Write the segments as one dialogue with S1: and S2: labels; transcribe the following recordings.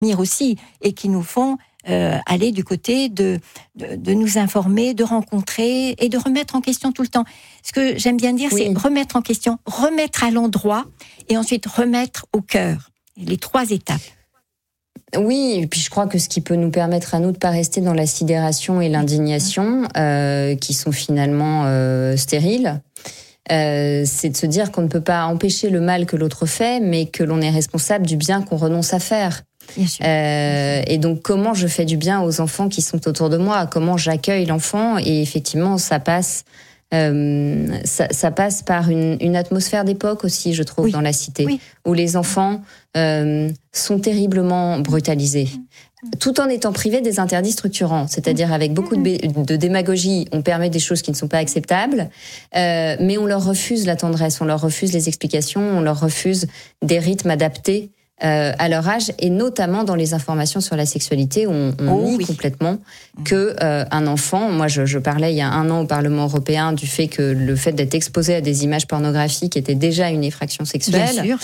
S1: soutenir aussi et qui nous font aller du côté de nous informer, de rencontrer et de remettre en question tout le temps. Ce que j'aime bien dire, c'est remettre en question, remettre à l'endroit et ensuite remettre au cœur. Les 3 étapes.
S2: Oui, et puis je crois que ce qui peut nous permettre à nous de pas rester dans la sidération et l'indignation, qui sont finalement stériles, c'est de se dire qu'on ne peut pas empêcher le mal que l'autre fait, mais que l'on est responsable du bien qu'on renonce à faire.
S1: Bien sûr.
S2: Et donc, comment je fais du bien aux enfants qui sont autour de moi ? Comment j'accueille l'enfant ? Et effectivement, ça passe par une atmosphère d'époque aussi, je trouve, dans la cité, où les enfants sont terriblement brutalisés, tout en étant privés des interdits structurants. C'est-à-dire, avec beaucoup de démagogie, on permet des choses qui ne sont pas acceptables, mais on leur refuse la tendresse, on leur refuse les explications, on leur refuse des rythmes adaptés à leur âge, et notamment dans les informations sur la sexualité, où on nie complètement que un enfant. Moi, je parlais il y a 1 an au Parlement européen du fait que le fait d'être exposé à des images pornographiques était déjà une effraction sexuelle.
S1: Bien sûr.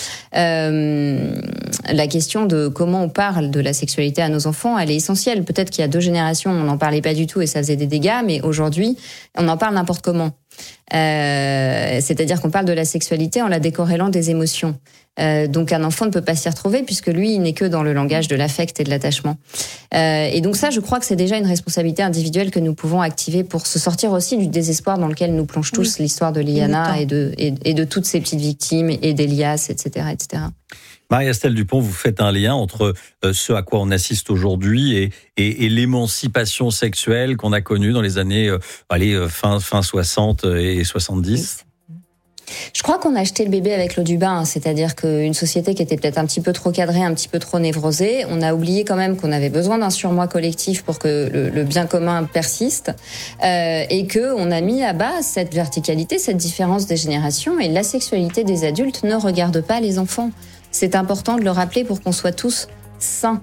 S2: La question de comment on parle de la sexualité à nos enfants, elle est essentielle. Peut-être qu'il y a 2 générations, on n'en parlait pas du tout et ça faisait des dégâts, mais aujourd'hui, on en parle n'importe comment. C'est-à-dire qu'on parle de la sexualité en la décorrélant des émotions. Donc un enfant ne peut pas s'y retrouver puisque lui, il n'est que dans le langage de l'affect et de l'attachement. Et donc ça, je crois que c'est déjà une responsabilité individuelle que nous pouvons activer pour se sortir aussi du désespoir dans lequel nous plonge tous l'histoire de Liana et de toutes ces petites victimes et d'Elias, etc., etc.
S3: Marie-Estelle Dupont, vous faites un lien entre ce à quoi on assiste aujourd'hui et l'émancipation sexuelle qu'on a connue dans les années fin 60 et 70.
S2: Je crois qu'on a jeté le bébé avec l'eau du bain, c'est-à-dire qu'une société qui était peut-être un petit peu trop cadrée, un petit peu trop névrosée, on a oublié quand même qu'on avait besoin d'un surmoi collectif pour que le bien commun persiste, et qu'on a mis à bas cette verticalité, cette différence des générations, et la sexualité des adultes ne regarde pas les enfants. C'est important de le rappeler pour qu'on soit tous sains.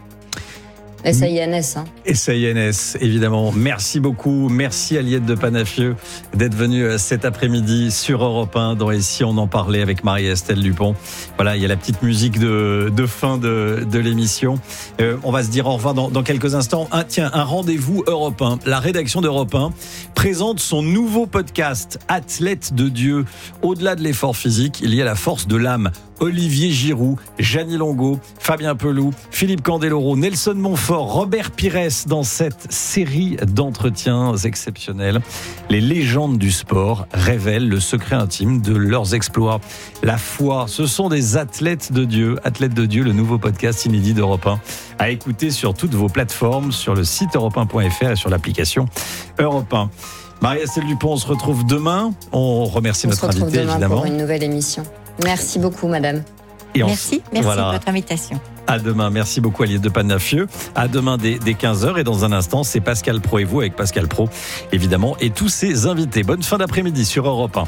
S2: SAINS.
S3: SAINS, évidemment. Merci beaucoup. Merci Aliette de Panafieux d'être venue cet après-midi sur Europe 1 dans Ici on en parlait avec Marie-Estelle Dupont. Voilà, il y a la petite musique de fin de l'émission. On va se dire au revoir dans quelques instants. Un rendez-vous Europe 1. La rédaction d'Europe 1 présente son nouveau podcast Athlète de Dieu. Au-delà de l'effort physique, il y a la force de l'âme. Olivier Giroud, Jeannie Longo, Fabien Pelou, Philippe Candeloro, Nelson Montfort, Robert Pires dans cette série d'entretiens exceptionnels. Les légendes du sport révèlent le secret intime de leurs exploits. La foi, ce sont des athlètes de Dieu. Athlètes de Dieu, le nouveau podcast inédit d'Europe 1 à écouter sur toutes vos plateformes, sur le site europe1.fr et sur l'application Europe 1. Marie-Estelle Dupont, on se retrouve demain. On remercie notre invité, évidemment.
S2: On se retrouve demain pour une nouvelle émission. Merci beaucoup, madame.
S1: Merci de votre invitation.
S3: À demain. Merci beaucoup, Aliette de Panafieux. À demain dès 15h. Et dans un instant, c'est Pascal Pro et vous avec Pascal Pro, évidemment, et tous ses invités. Bonne fin d'après-midi sur Europe 1.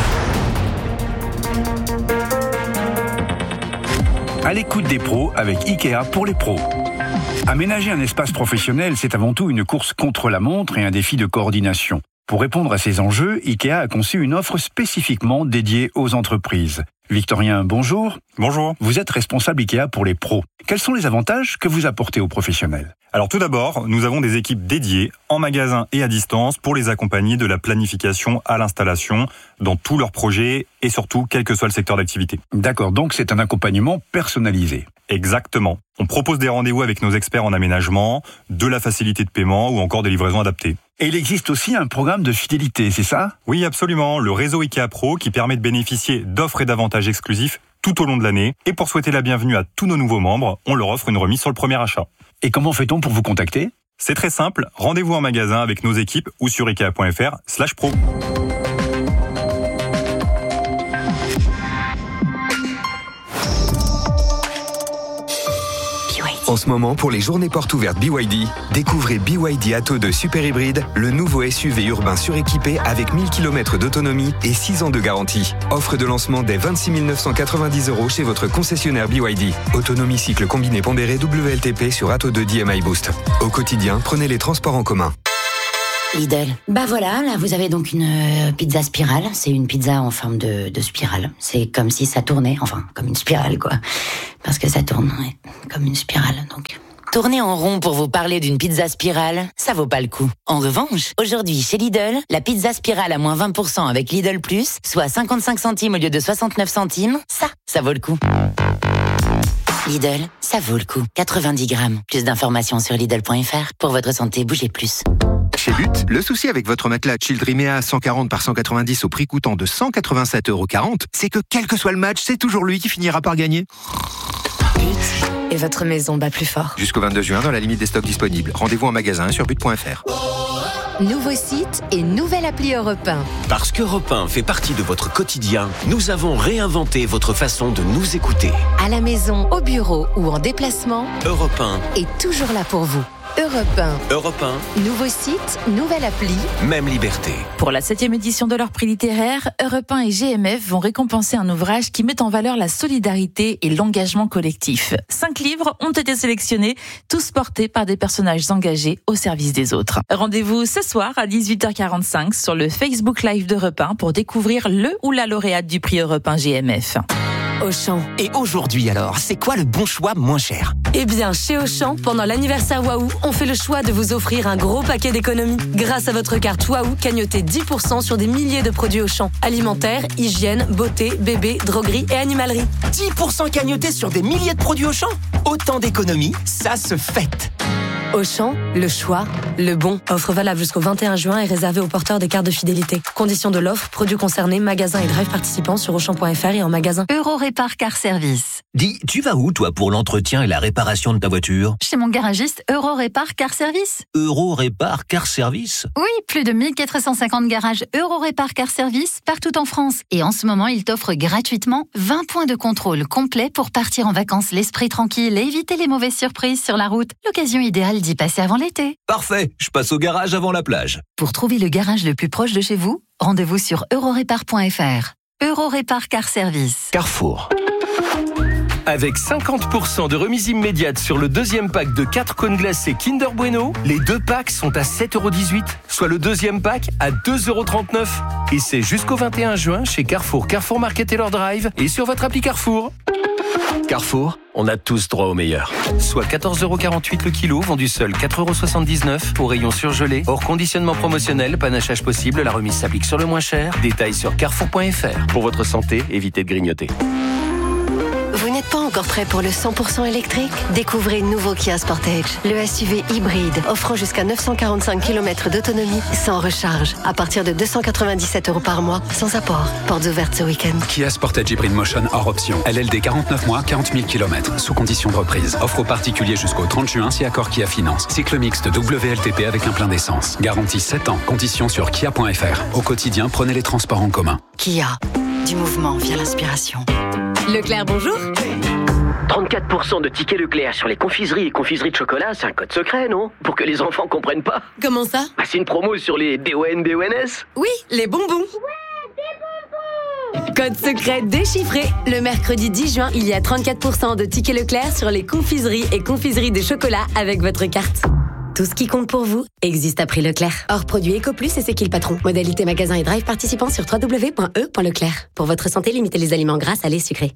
S4: À l'écoute des pros avec Ikea pour les pros. Aménager un espace professionnel, c'est avant tout une course contre la montre et un défi de coordination. Pour répondre à ces enjeux, Ikea a conçu une offre spécifiquement dédiée aux entreprises. Victorien, bonjour.
S5: Bonjour.
S4: Vous êtes responsable Ikea pour les pros. Quels sont les avantages que vous apportez aux professionnels ?
S5: Alors tout d'abord, nous avons des équipes dédiées en magasin et à distance pour les accompagner de la planification à l'installation dans tous leurs projets et surtout quel que soit le secteur d'activité.
S4: D'accord, donc c'est un accompagnement personnalisé.
S5: Exactement. On propose des rendez-vous avec nos experts en aménagement, de la facilité de paiement ou encore des livraisons adaptées.
S4: Et il existe aussi un programme de fidélité, c'est ça ?
S5: Oui, absolument. Le réseau Ikea Pro qui permet de bénéficier d'offres et d'avantages exclusifs tout au long de l'année. Et pour souhaiter la bienvenue à tous nos nouveaux membres, on leur offre une remise sur le premier achat.
S4: Et comment fait-on pour vous contacter ?
S5: C'est très simple. Rendez-vous en magasin avec nos équipes ou sur ikea.fr/pro.
S6: En ce moment, pour les journées portes ouvertes BYD, découvrez BYD Atto 2 Super Hybride, le nouveau SUV urbain suréquipé avec 1000 km d'autonomie et 6 ans de garantie. Offre de lancement dès 26 990 € chez votre concessionnaire BYD. Autonomie cycle combiné pondéré WLTP sur Atto 2 DMI Boost. Au quotidien, prenez les transports en commun.
S7: Lidl. Bah voilà, là vous avez donc une pizza spirale. C'est une pizza en forme de spirale. C'est comme si ça tournait, enfin comme une spirale quoi. Parce que ça tourne comme une spirale donc. Tourner en rond pour vous parler d'une pizza spirale, ça vaut pas le coup. En revanche, aujourd'hui chez Lidl, la pizza spirale à moins 20% avec Lidl Plus, soit 55 centimes au lieu de 69 centimes, ça vaut le coup. Lidl, ça vaut le coup. 90 grammes. Plus d'informations sur Lidl.fr. Pour votre santé, bougez plus.
S8: Chez Lutte, le souci avec votre matelas Childrimea 140 par 190 au prix coûtant de 187,40 €, c'est que quel que soit le match, c'est toujours lui qui finira par gagner.
S9: Lutte, et votre maison bat plus fort.
S8: Jusqu'au 22 juin, dans la limite des stocks disponibles. Rendez-vous en magasin sur but.fr.
S10: Nouveau site et nouvelle appli Europe 1.
S11: Parce qu'Europe 1 fait partie de votre quotidien, nous avons réinventé votre façon de nous écouter.
S10: À la maison, au bureau ou en déplacement,
S11: Europe 1
S10: est toujours là pour vous. Europe 1.
S11: Europe 1.
S10: Nouveau site, nouvelle appli.
S11: Même liberté.
S12: Pour la 7e édition de leur prix littéraire, Europe 1 et GMF vont récompenser un ouvrage qui met en valeur la solidarité et l'engagement collectif. 5 livres ont été sélectionnés, tous portés par des personnages engagés au service des autres. Rendez-vous ce soir à 18h45 sur le Facebook Live d'Europe 1 pour découvrir le ou la lauréate du prix Europe 1 GMF.
S13: Auchan. Et aujourd'hui alors, c'est quoi le bon choix moins cher ?
S14: Eh bien, chez Auchan, pendant l'anniversaire Waouh, on fait le choix de vous offrir un gros paquet d'économies. Grâce à votre carte Waouh, cagnotez 10% sur des milliers de produits Auchan. Alimentaire, hygiène, beauté, bébé, droguerie et animalerie.
S13: 10% cagnotés sur des milliers de produits Auchan ? Autant d'économies, ça se fête.
S14: Auchan, le choix, le bon. Offre valable jusqu'au 21 juin et réservée aux porteurs des cartes de fidélité. Conditions de l'offre, produits concernés, magasins et drive participants sur Auchan.fr et en magasin.
S10: Eurorépar Car Service.
S15: Dis, tu vas où toi pour l'entretien et la réparation de ta voiture ?
S10: Chez mon garagiste Eurorépar Car Service.
S15: Eurorépar Car Service ?
S10: Oui, plus de 1450 garages Eurorépar Car Service partout en France. Et en ce moment, il t'offre gratuitement 20 points de contrôle complet pour partir en vacances l'esprit tranquille et éviter les mauvaises surprises sur la route. L'occasion idéale d'y passer avant l'été.
S15: Parfait, je passe au garage avant la plage.
S10: Pour trouver le garage le plus proche de chez vous, rendez-vous sur eurorépar.fr. Eurorépar Car Service.
S15: Carrefour.
S16: Avec 50% de remise immédiate sur le deuxième pack de 4 cônes glacés Kinder Bueno, les 2 packs sont à 7,18 €, soit le deuxième pack à 2,39 €. Et c'est jusqu'au 21 juin chez Carrefour, Carrefour Market et leur drive et sur votre appli Carrefour. Carrefour, on a tous droit au meilleur. Soit 14,48 € le kilo, vendu seul 4,79 € au rayon surgelé. Hors conditionnement promotionnel, panachage possible, la remise s'applique sur le moins cher. Détails sur carrefour.fr. Pour votre santé, évitez de grignoter.
S17: Vous n'êtes pas encore prêt pour le 100% électrique ? Découvrez le nouveau Kia Sportage, le SUV hybride offrant jusqu'à 945 km d'autonomie sans recharge, à partir de 297 € par mois, sans apport. Portes ouvertes ce week-end.
S18: Kia Sportage Hybrid Motion hors option. LLD 49 mois, 40 000 km, sous condition de reprise. Offre aux particuliers jusqu'au 30 juin si accord Kia Finance. Cycle mixte WLTP avec un plein d'essence. Garantie 7 ans. Conditions sur kia.fr. Au quotidien, prenez les transports en commun.
S17: Kia, du mouvement via l'inspiration.
S14: Leclerc, bonjour.
S19: 34% de tickets Leclerc sur les confiseries et confiseries de chocolat, c'est un code secret, non ? Pour que les enfants comprennent pas.
S14: Comment ça ?
S19: Bah, c'est une promo sur les DON-BONS.
S14: Oui, les bonbons. Code secret déchiffré. Le mercredi 10 juin, il y a 34% de tickets Leclerc sur les confiseries et confiseries de chocolat avec votre carte. Tout ce qui compte pour vous existe à prix Leclerc. Hors produit EcoPlus et c'est qui le patron. Modalité magasin et drive participant sur www.e.leclerc. Pour votre santé, limitez les aliments gras, salés, sucrés.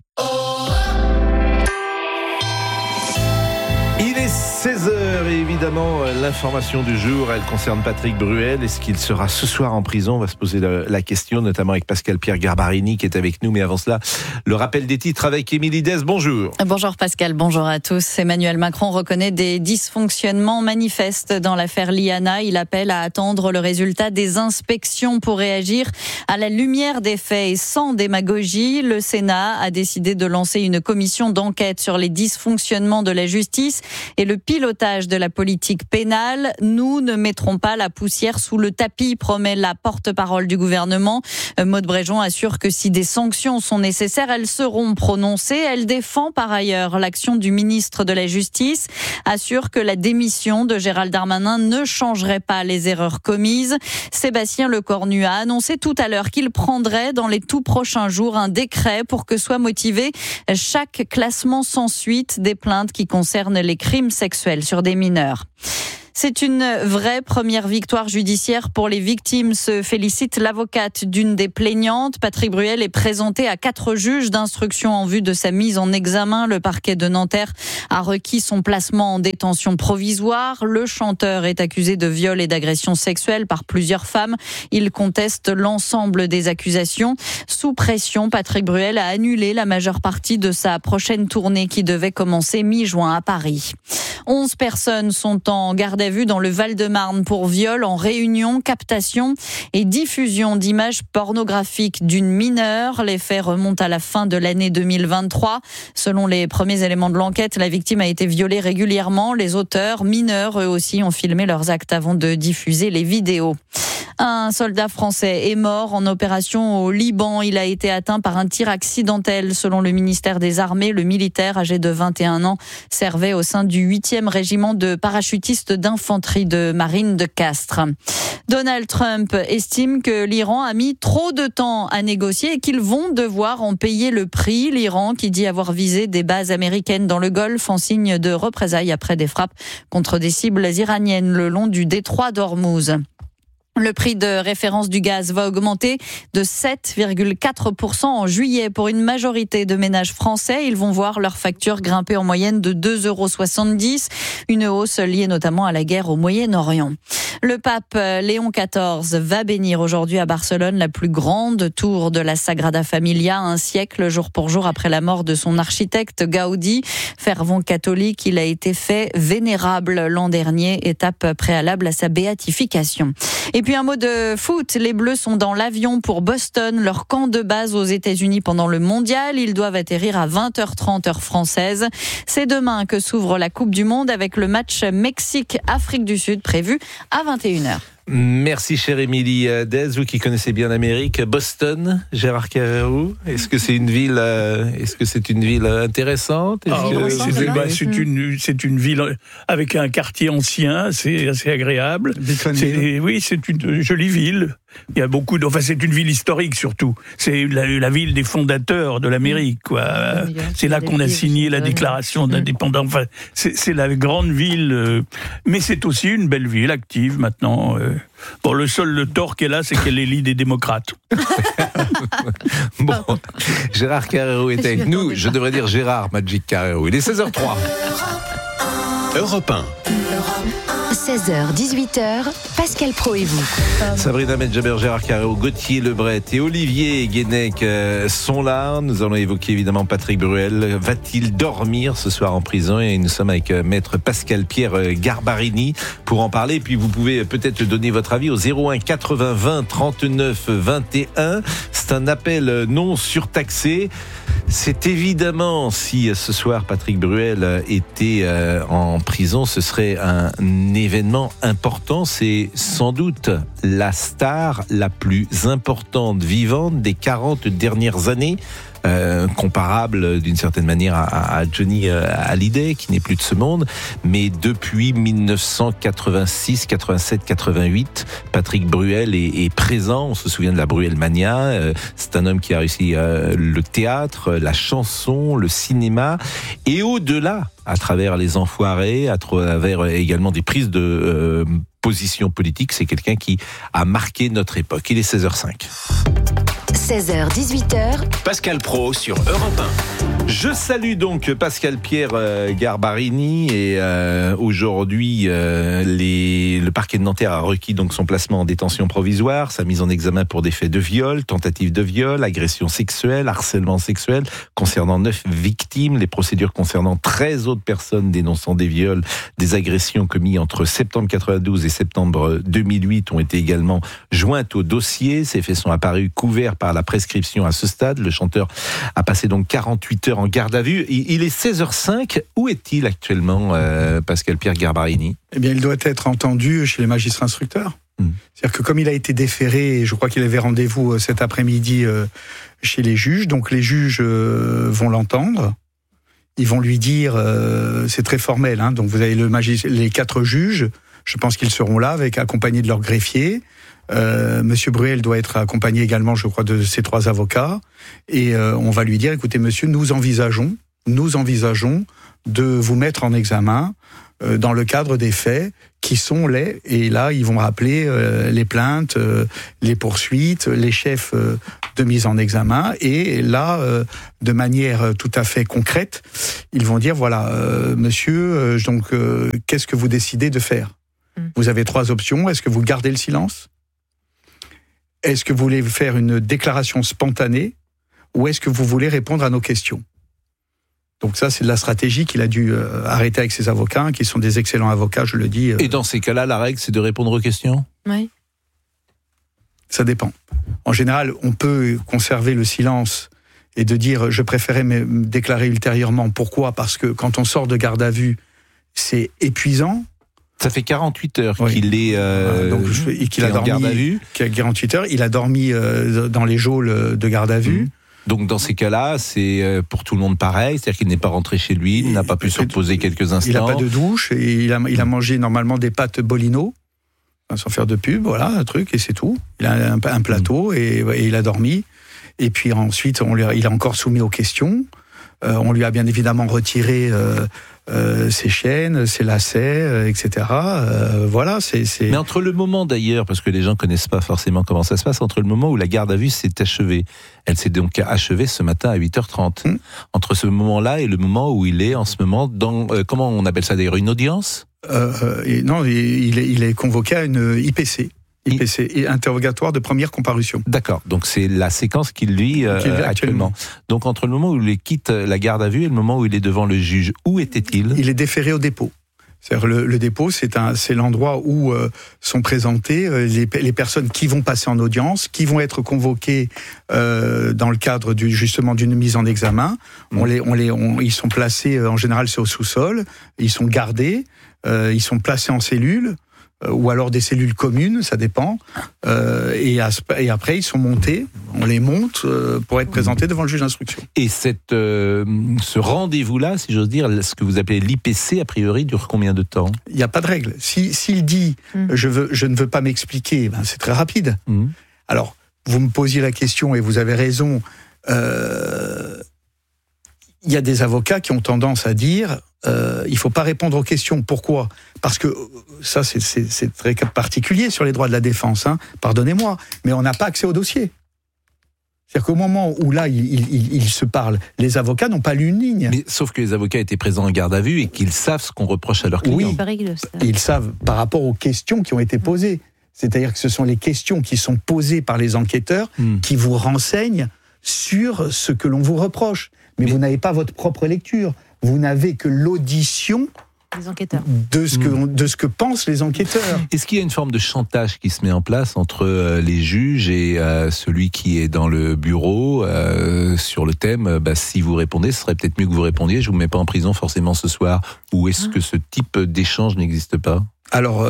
S20: Il est 16h et évidemment l'information du jour, elle concerne Patrick Bruel. Est-ce qu'il sera ce soir en prison ? On va se poser la question, notamment avec Pascal-Pierre Garbarini qui est avec nous. Mais avant cela, le rappel des titres avec Émilie Dez. Bonjour.
S21: Bonjour Pascal, bonjour à tous. Emmanuel Macron reconnaît des dysfonctionnements manifestes dans l'affaire Liana. Il appelle à attendre le résultat des inspections pour réagir à la lumière des faits et sans démagogie. Le Sénat a décidé de lancer une commission d'enquête sur les dysfonctionnements de la justice et le pilotage de la politique pénale. Nous ne mettrons pas la poussière sous le tapis, promet la porte-parole du gouvernement. Maude Bréjon assure que si des sanctions sont nécessaires, elles seront prononcées. Elle défend par ailleurs l'action du ministre de la Justice, assure que la démission de Gérald Darmanin ne changerait pas les erreurs commises. Sébastien Lecornu a annoncé tout à l'heure qu'il prendrait dans les tout prochains jours un décret pour que soit motivé chaque classement sans suite des plaintes qui concernent les crimes sexuels sur des mineurs. C'est une vraie première victoire judiciaire pour les victimes, se félicite l'avocate d'une des plaignantes. Patrick Bruel est présenté à 4 juges d'instruction en vue de sa mise en examen. Le parquet de Nanterre a requis son placement en détention provisoire. Le chanteur est accusé de viol et d'agression sexuelle par plusieurs femmes. Il conteste l'ensemble des accusations. Sous pression, Patrick Bruel a annulé la majeure partie de sa prochaine tournée qui devait commencer mi-juin à Paris. 11 personnes sont en garde à vue dans le Val-de-Marne pour viol en réunion, captation et diffusion d'images pornographiques d'une mineure. Les faits remontent à la fin de l'année 2023. Selon les premiers éléments de l'enquête, la victime a été violée régulièrement. Les auteurs, mineurs eux aussi, ont filmé leurs actes avant de diffuser les vidéos. Un soldat français est mort en opération au Liban. Il a été atteint par un tir accidentel. Selon le ministère des Armées, le militaire âgé de 21 ans servait au sein du 8e régiment de parachutistes d'infanterie de marine de Castres. Donald Trump estime que l'Iran a mis trop de temps à négocier et qu'ils vont devoir en payer le prix. L'Iran, qui dit avoir visé des bases américaines dans le Golfe en signe de représailles après des frappes contre des cibles iraniennes le long du détroit d'Ormuz. Le prix de référence du gaz va augmenter de 7,4% en juillet pour une majorité de ménages français. Ils vont voir leur facture grimper en moyenne de 2,70 €, une hausse liée notamment à la guerre au Moyen-Orient. Le pape Léon XIV va bénir aujourd'hui à Barcelone la plus grande tour de la Sagrada Familia, un siècle jour pour jour après la mort de son architecte Gaudi. Fervent catholique, il a été fait vénérable l'an dernier, étape préalable à sa béatification. Et puis un mot de foot, les Bleus sont dans l'avion pour Boston, leur camp de base aux États-Unis pendant le mondial. Ils doivent atterrir à 20h30 heure française. C'est demain que s'ouvre la Coupe du Monde avec le match Mexique-Afrique du Sud prévu à 21h.
S20: Merci chère Émilie Dez, vous qui connaissez bien l'Amérique. Boston, Gérard Carrérou, est-ce que c'est une ville intéressante?
S2: C'est une ville avec un quartier ancien, c'est assez agréable. C'est une jolie ville. Il y a beaucoup c'est une ville historique surtout. C'est la ville des fondateurs de l'Amérique, quoi. C'est là qu'on a signé la déclaration d'indépendance. Enfin, c'est la grande ville, mais c'est aussi une belle ville active maintenant. Bon, le tort qu'elle a, c'est qu'elle est l'île des démocrates.
S20: Bon, Gérard Carrérou est avec nous. Je devrais dire Gérard Magic Carrérou. Il est 16h03.
S11: Europe 1.
S17: 16h, 18h, Pascal Praud et vous.
S20: Sabrina Medjaber, Gérard Carrérou, Gauthier Lebret et Olivier Guénec sont là. Nous allons évoquer évidemment Patrick Bruel. Va-t-il dormir ce soir en prison? Et nous sommes avec maître Pascal-Pierre Garbarini pour en parler. Et puis vous pouvez peut-être donner votre avis au 01 80 20 39 21. C'est un appel non surtaxé. C'est évidemment, si ce soir Patrick Bruel était en prison, ce serait un événement important. C'est sans doute la star la plus importante vivante des 40 dernières années. Comparable d'une certaine manière à Johnny Hallyday, qui n'est plus de ce monde, mais depuis 1986, 87, 88, Patrick Bruel est présent. On se souvient de la Bruelmania. C'est un homme qui a réussi le théâtre, la chanson, le cinéma, et au-delà, à travers Les Enfoirés, à travers également des prises de position politique. C'est quelqu'un qui a marqué notre époque. Il est 16h05.
S17: 16h, 18h.
S11: Pascal Praud sur Europe 1.
S20: Je salue donc Pascal-Pierre Garbarini et aujourd'hui le parquet de Nanterre a requis donc son placement en détention provisoire, sa mise en examen pour des faits de viol, tentative de viol, agression sexuelle, harcèlement sexuel concernant 9 victimes, les procédures concernant 13 autres personnes dénonçant des viols, des agressions commis entre septembre 92 et septembre 2008 ont été également jointes au dossier. Ces faits sont apparus couverts par la prescription à ce stade. Le chanteur a passé donc 48 heures en garde à vue. Il est 16h05. Où est-il actuellement, Pascal-Pierre Garbarini?
S22: Eh bien, il doit être entendu chez les magistrats instructeurs. C'est-à-dire que comme il a été déféré, et je crois qu'il avait rendez-vous cet après-midi chez les juges, donc les juges vont l'entendre. Ils vont lui dire, c'est très formel, hein, donc vous avez les 4 juges, je pense qu'ils seront là, accompagnés de leur greffier. Monsieur Bruel doit être accompagné également, je crois, de ses 3 avocats. Et on va lui dire, écoutez monsieur, nous envisageons de vous mettre en examen dans le cadre des faits qui sont et là ils vont rappeler les plaintes, les poursuites, les chefs de mise en examen, et là de manière tout à fait concrète, ils vont dire voilà monsieur, qu'est-ce que vous décidez de faire ? Vous avez 3 options. Est-ce que vous gardez le silence ? Est-ce que vous voulez faire une déclaration spontanée ? Ou est-ce que vous voulez répondre à nos questions ? Donc ça, c'est de la stratégie qu'il a dû arrêter avec ses avocats, qui sont des excellents avocats, je le dis.
S20: Et dans ces cas-là, la règle, c'est de répondre aux questions ?
S12: Oui.
S22: Ça dépend. En général, on peut conserver le silence et de dire « je préférais me déclarer ultérieurement ». Pourquoi ? Parce que quand on sort de garde à vue, c'est épuisant.
S20: Ça fait 48 heures qu'il est
S22: qu'il a dormi,
S20: en garde à vue.
S22: 48 heures, il a dormi dans les geôles de garde à vue.
S20: Donc dans ces cas-là, c'est pour tout le monde pareil, c'est-à-dire qu'il n'est pas rentré chez lui, il n'a pas pu se reposer quelques instants.
S22: Il n'a pas de douche, et il a mangé normalement des pâtes Bolino, sans faire de pub, voilà, un truc, et c'est tout. Il a un plateau, et il a dormi. Et puis ensuite, il a encore soumis aux questions. On lui a bien évidemment retiré ses chaînes, ses lacets, etc. Voilà, c'est...
S20: Mais entre le moment d'ailleurs, parce que les gens connaissent pas forcément comment ça se passe, entre le moment où la garde à vue s'est achevée, elle s'est donc achevée ce matin à 8h30. Entre ce moment-là et le moment où il est en ce moment dans, comment on appelle ça d'ailleurs, une audience ?
S22: Non, il est convoqué à une IPC. IPC, interrogatoire de première comparution.
S20: D'accord, donc c'est la séquence qu'il vit actuellement. Donc entre le moment où il quitte la garde à vue et le moment où il est devant le juge, où était-il ?
S22: Il est déféré au dépôt. C'est-à-dire le dépôt, c'est l'endroit où sont présentées les personnes qui vont passer en audience, qui vont être convoquées dans le cadre justement d'une mise en examen. Ils sont placés, en général c'est au sous-sol, ils sont gardés, ils sont placés en cellules, ou alors des cellules communes, ça dépend. Et après, ils sont montés, on les monte pour être présentés devant le juge d'instruction.
S20: Et ce rendez-vous-là, si j'ose dire, ce que vous appelez l'IPC, a priori, dure combien de temps ?
S22: Il n'y a pas de règle. S'il dit je ne veux pas m'expliquer, ben c'est très rapide. Alors, vous me posiez la question et vous avez raison. Il y a des avocats qui ont tendance à dire il faut pas répondre aux questions. Pourquoi ? Parce que ça, c'est très particulier sur les droits de la défense. Pardonnez-moi, mais on n'a pas accès au dossier. C'est-à-dire qu'au moment où là, ils se parlent, les avocats n'ont pas lu une ligne.
S20: Mais sauf que les avocats étaient présents en garde à vue et qu'ils savent ce qu'on reproche à leurs clients.
S22: Oui, ils savent par rapport aux questions qui ont été posées. C'est-à-dire que ce sont les questions qui sont posées par les enquêteurs qui vous renseignent sur ce que l'on vous reproche. Mais vous n'avez pas votre propre lecture. Vous n'avez que l'audition
S12: des enquêteurs.
S22: De ce que pensent les enquêteurs.
S20: Est-ce qu'il y a une forme de chantage qui se met en place entre les juges et celui qui est dans le bureau sur le thème si vous répondez, ce serait peut-être mieux que vous répondiez, je ne vous mets pas en prison forcément ce soir, ou est-ce que ce type d'échange n'existe pas ?
S22: Alors,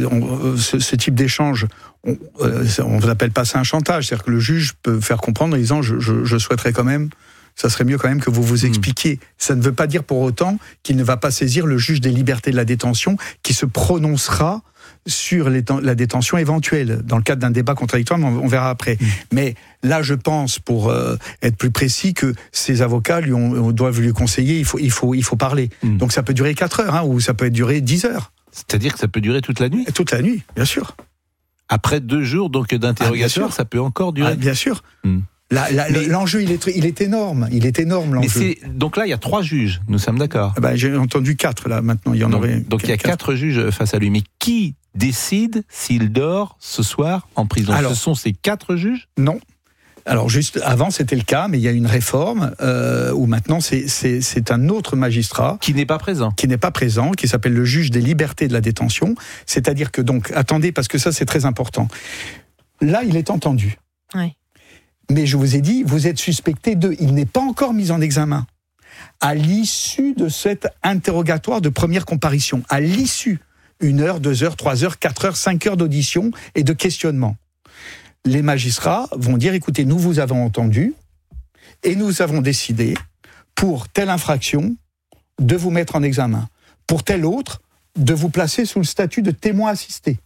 S22: ce type d'échange, on ne appelle pas ça un chantage, c'est-à-dire que le juge peut faire comprendre en disant je souhaiterais quand même, ça serait mieux quand même que vous vous expliquiez. Ça ne veut pas dire pour autant qu'il ne va pas saisir le juge des libertés de la détention qui se prononcera sur la détention éventuelle, dans le cadre d'un débat contradictoire, mais on verra après. Mais là, je pense, pour être plus précis, que ces avocats doivent lui conseiller, il faut parler. Donc ça peut durer 4 heures, ou ça peut durer 10 heures.
S20: C'est-à-dire que ça peut durer toute la nuit ?
S22: Toute la nuit, bien sûr.
S20: Après 2 jours donc d'interrogatoire, ça peut encore durer ?
S22: Bien sûr. L'enjeu, il est énorme. Il est énorme, l'enjeu.
S20: Donc là, il y a 3 juges, nous sommes d'accord.
S22: J'ai entendu 4, là, maintenant. Il y en aurait.
S20: Donc il y a 4 juges face à lui. Mais qui décide s'il dort ce soir en prison ? Alors, ce sont ces 4 juges ?
S22: Non. Alors, juste avant, c'était le cas, mais il y a une réforme où maintenant, c'est un autre magistrat.
S20: Qui n'est pas présent.
S22: Qui s'appelle le juge des libertés de la détention. C'est-à-dire que, donc, attendez, parce que ça, c'est très important. Là, il est entendu.
S12: Oui.
S22: Mais je vous ai dit, vous êtes suspecté il n'est pas encore mis en examen. À l'issue de cet interrogatoire de première comparution, à l'issue, 1 heure, 2 heures, 3 heures, 4 heures, 5 heures d'audition et de questionnement, les magistrats vont dire, écoutez, nous vous avons entendu et nous avons décidé, pour telle infraction, de vous mettre en examen. Pour telle autre, de vous placer sous le statut de témoin assisté.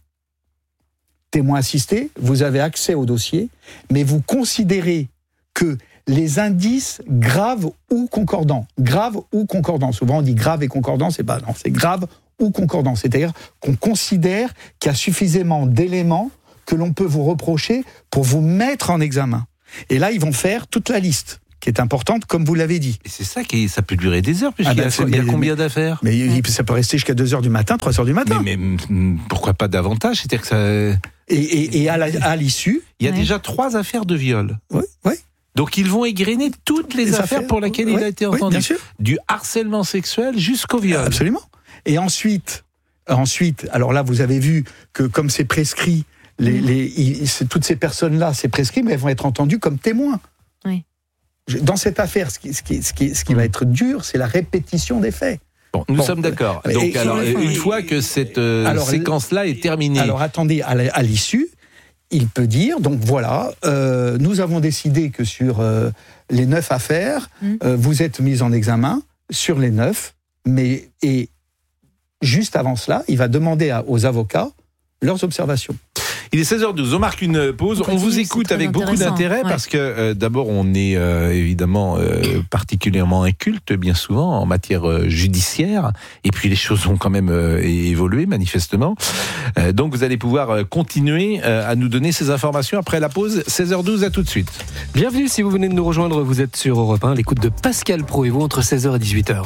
S22: Témoin assisté, vous avez accès au dossier, mais vous considérez que les indices graves ou concordants, souvent on dit grave et concordant, c'est grave ou concordant. C'est-à-dire qu'on considère qu'il y a suffisamment d'éléments que l'on peut vous reprocher pour vous mettre en examen. Et là, ils vont faire toute la liste, qui est importante, comme vous l'avez dit.
S20: Et c'est ça ça peut durer des heures, puisqu'il y a combien d'affaires ?
S22: Mais ça peut rester jusqu'à 2h du matin, 3h du matin.
S20: Mais pourquoi pas davantage ? C'est-à-dire que ça...
S22: Et à l'issue...
S20: Il y a déjà 3 affaires de viol.
S22: Oui.
S20: Donc ils vont égrener toutes les affaires pour lesquelles il a été entendu.
S22: Bien sûr.
S20: Du harcèlement sexuel jusqu'au viol.
S22: Absolument. Et ensuite, alors là, vous avez vu que comme c'est prescrit, toutes ces personnes-là, c'est prescrit, mais elles vont être entendues comme témoins.
S21: Oui.
S22: Dans cette affaire, ce qui va être dur, c'est la répétition des faits.
S20: Bon, nous sommes d'accord. Donc, une fois que cette séquence-là est terminée...
S22: Alors, attendez, à l'issue, il peut dire, donc voilà, nous avons décidé que sur les 9 affaires, vous êtes mis en examen sur les 9, et juste avant cela, il va demander aux avocats leurs observations.
S20: Il est 16h12, on marque une pause. On vous écoute avec beaucoup d'intérêt parce que d'abord on est évidemment particulièrement inculte bien souvent en matière judiciaire, et puis les choses ont quand même évolué manifestement. Donc vous allez pouvoir continuer à nous donner ces informations après la pause. 16h12, à tout de suite.
S1: Bienvenue si vous venez de nous rejoindre, vous êtes sur Europe 1, l'écoute de Pascal Pro et vous entre 16h et 18h.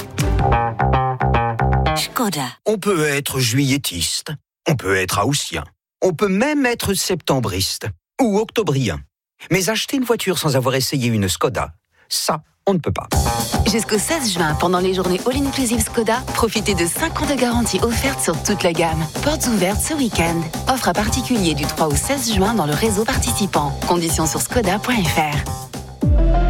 S3: Škoda. On peut être juilletiste, on peut être haussien. On peut même être septembriste ou octobrien. Mais acheter une voiture sans avoir essayé une Škoda, ça, on ne peut pas.
S9: Jusqu'au 16 juin, pendant les journées All-Inclusive Škoda, profitez de 5 ans de garantie offerte sur toute la gamme. Portes ouvertes ce week-end. Offre à particulier du 3 au 16 juin dans le réseau participant. Conditions sur škoda.fr.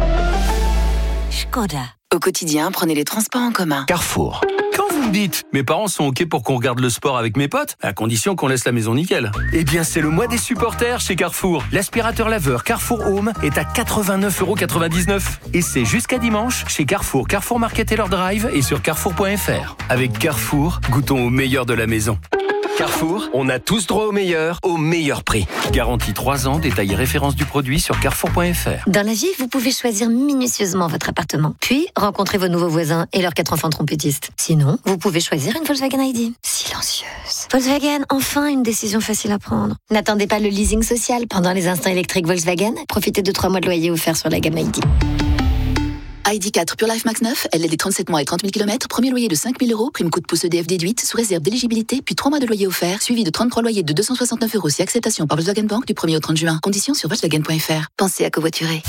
S3: Škoda.
S9: Au quotidien, prenez les transports en commun.
S16: Carrefour. Quand vous me dites, mes parents sont OK pour qu'on regarde le sport avec mes potes, à condition qu'on laisse la maison nickel. Eh bien, c'est le mois des supporters chez Carrefour. L'aspirateur laveur Carrefour Home est à 89,99 €. Et c'est jusqu'à dimanche chez Carrefour, Carrefour Market Taylor Drive et sur carrefour.fr. Avec Carrefour, goûtons au meilleur de la maison. Carrefour, on a tous droit au meilleur prix. Garantie 3 ans, détail et référence du produit sur carrefour.fr.
S23: Dans la vie, vous pouvez choisir minutieusement votre appartement, puis rencontrer vos nouveaux voisins et leurs 4 enfants trompettistes. Sinon, vous pouvez choisir une Volkswagen ID. Silencieuse. Volkswagen, enfin une décision facile à prendre. N'attendez pas le leasing social. Pendant les instants électriques Volkswagen, profitez de 3 mois de loyer offerts sur la gamme ID.
S9: ID4 Pure Life Max 9, LLD 37 mois et 30 000 km, premier loyer de 5 000 €, prime coup de pouce EDF déduite, sous réserve d'éligibilité, puis 3 mois de loyer offert, suivi de 33 loyers de 269 € si acceptation par Volkswagen Bank du 1er au 30 juin. Conditions sur Volkswagen.fr. Pensez à covoiturer.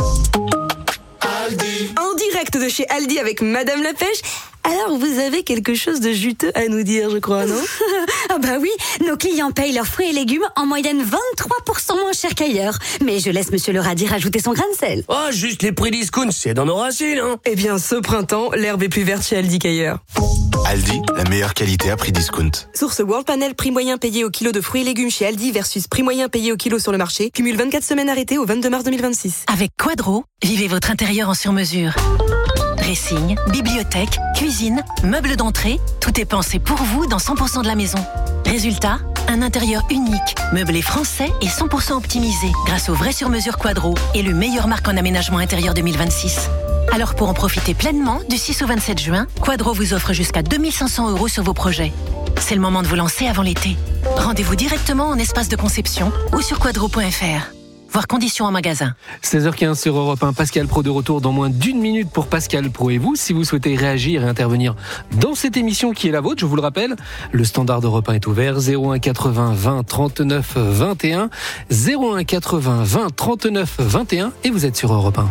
S24: En direct de chez Aldi avec Madame la Pêche. Alors, vous avez quelque chose de juteux à nous dire, je crois, non?
S25: Ah bah oui, nos clients payent leurs fruits et légumes en moyenne 23% moins cher qu'ailleurs. Mais je laisse Monsieur le radis rajouter son grain de sel.
S26: Oh, juste les prix discount, c'est dans nos racines, hein.
S24: Eh bien, ce printemps, l'herbe est plus verte chez Aldi qu'ailleurs.
S27: Aldi, la meilleure qualité à prix discount.
S24: Source World Panel, prix moyen payé au kilo de fruits et légumes chez Aldi versus prix moyen payé au kilo sur le marché. Cumule 24 semaines arrêtées au 22 mars 2026.
S28: Avec Quadro, vivez votre intérieur en sur-mesure. Dressing, bibliothèque, cuisine, meubles d'entrée, tout est pensé pour vous dans 100% de la maison. Résultat, un intérieur unique, meublé français et 100% optimisé grâce au vrai sur-mesure Quadro, élu meilleure marque en aménagement intérieur 2026. Alors pour en profiter pleinement, du 6 au 27 juin, Quadro vous offre jusqu'à 2 500 € sur vos projets. C'est le moment de vous lancer avant l'été. Rendez-vous directement en espace de conception ou sur quadro.fr. Voir conditions en magasin.
S1: 16h15 sur Europe 1, Pascal Pro de retour dans moins d'1 minute pour Pascal Pro et vous. Si vous souhaitez réagir et intervenir dans cette émission qui est la vôtre, je vous le rappelle, le standard d'Europe 1 est ouvert, 01 80 20 39 21, 01 80 20 39 21 et vous êtes sur Europe 1.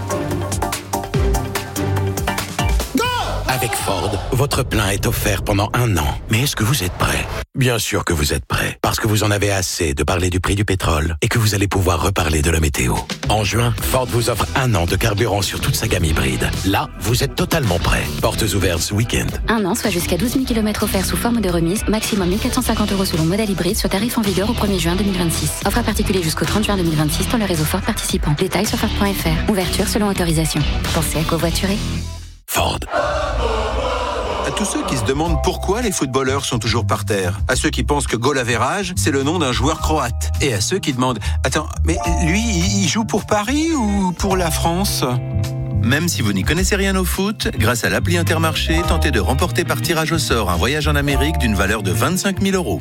S11: Avec Ford, votre plein est offert pendant 1 an. Mais est-ce que vous êtes prêt? Bien sûr que vous êtes prêt, parce que vous en avez assez de parler du prix du pétrole et que vous allez pouvoir reparler de la météo. En juin, Ford vous offre 1 an de carburant sur toute sa gamme hybride. Là, vous êtes totalement prêt. Portes ouvertes ce week-end.
S23: 1 an, soit jusqu'à 12 000 km offerts sous forme de remise, maximum 1 450 € selon modèle hybride sur tarif en vigueur au 1er juin 2026. Offre à particulier jusqu'au 30 juin 2026 dans le réseau Ford participant. Détails sur Ford.fr. Ouverture selon autorisation. Pensez à covoiturer.
S11: Ford.
S29: À tous ceux qui se demandent pourquoi les footballeurs sont toujours par terre. À ceux qui pensent que goal average, c'est le nom d'un joueur croate. Et à ceux qui demandent, attends, mais lui, il joue pour Paris ou pour la France ? Même si vous n'y connaissez rien au foot, grâce à l'appli Intermarché, tentez de remporter par tirage au sort un voyage en Amérique d'une valeur de 25 000 €.